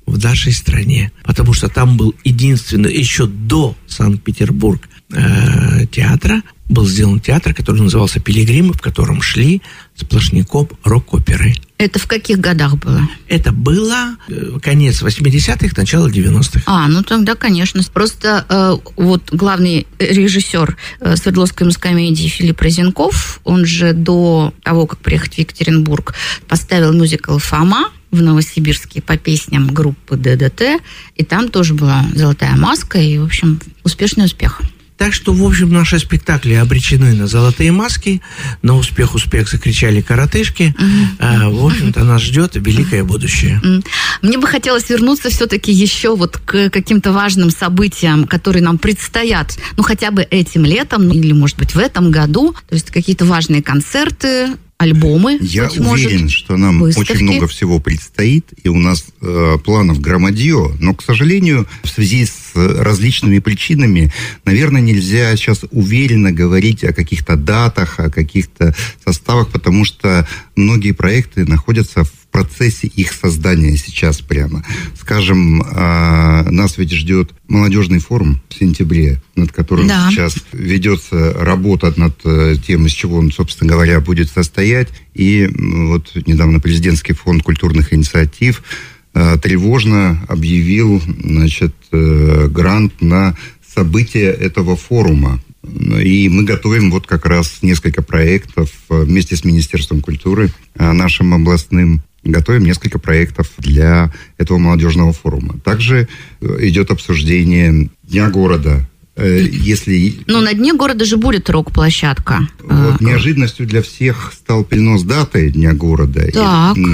в нашей стране, потому что там был единственный, еще до Санкт-Петербург э, театра, был сделан театр, который назывался «Пилигримы», в котором шли сплошняком рок-оперы. Это в каких годах было? Это было э, конец восьмидесятых, начало девяностых. А, ну тогда, конечно. Просто э, вот главный режиссер э, Свердловской мускомедии Филипп Розенков, он же до того, как приехать в Екатеринбург, поставил мюзикл «Фома» в Новосибирске по песням группы ДДТ, и там тоже была «Золотая маска», и, в общем, успешный успех. Так что, в общем, наши спектакли обречены на золотые маски, на успех, успех закричали коротышки. Mm-hmm. А, в общем-то, нас ждет великое будущее. Mm-hmm. Мне бы хотелось вернуться все-таки еще вот к каким-то важным событиям, которые нам предстоят, ну, хотя бы этим летом, или, может быть, в этом году. То есть какие-то важные концерты, альбомы. Я быть уверен, может, что нам выставки. Очень много всего предстоит, и у нас э, планов громадье, но, к сожалению, в связи с различными причинами, наверное, нельзя сейчас уверенно говорить о каких-то датах, о каких-то составах, потому что многие проекты находятся в процессе их создания сейчас прямо. Скажем, э, нас ведь ждет молодежный форум в сентябре, над которым да. сейчас ведется работа над тем, из чего он, собственно говоря, будет состоять. И вот недавно президентский фонд культурных инициатив э, тревожно объявил, значит, э, грант на события этого форума. И мы готовим вот как раз несколько проектов вместе с Министерством культуры э, нашим областным. Готовим несколько проектов для этого молодежного форума. Также идет обсуждение Дня города. Если... Но на Дне города же будет рок-площадка. Вот, неожиданностью для всех стал перенос даты Дня города. Так. И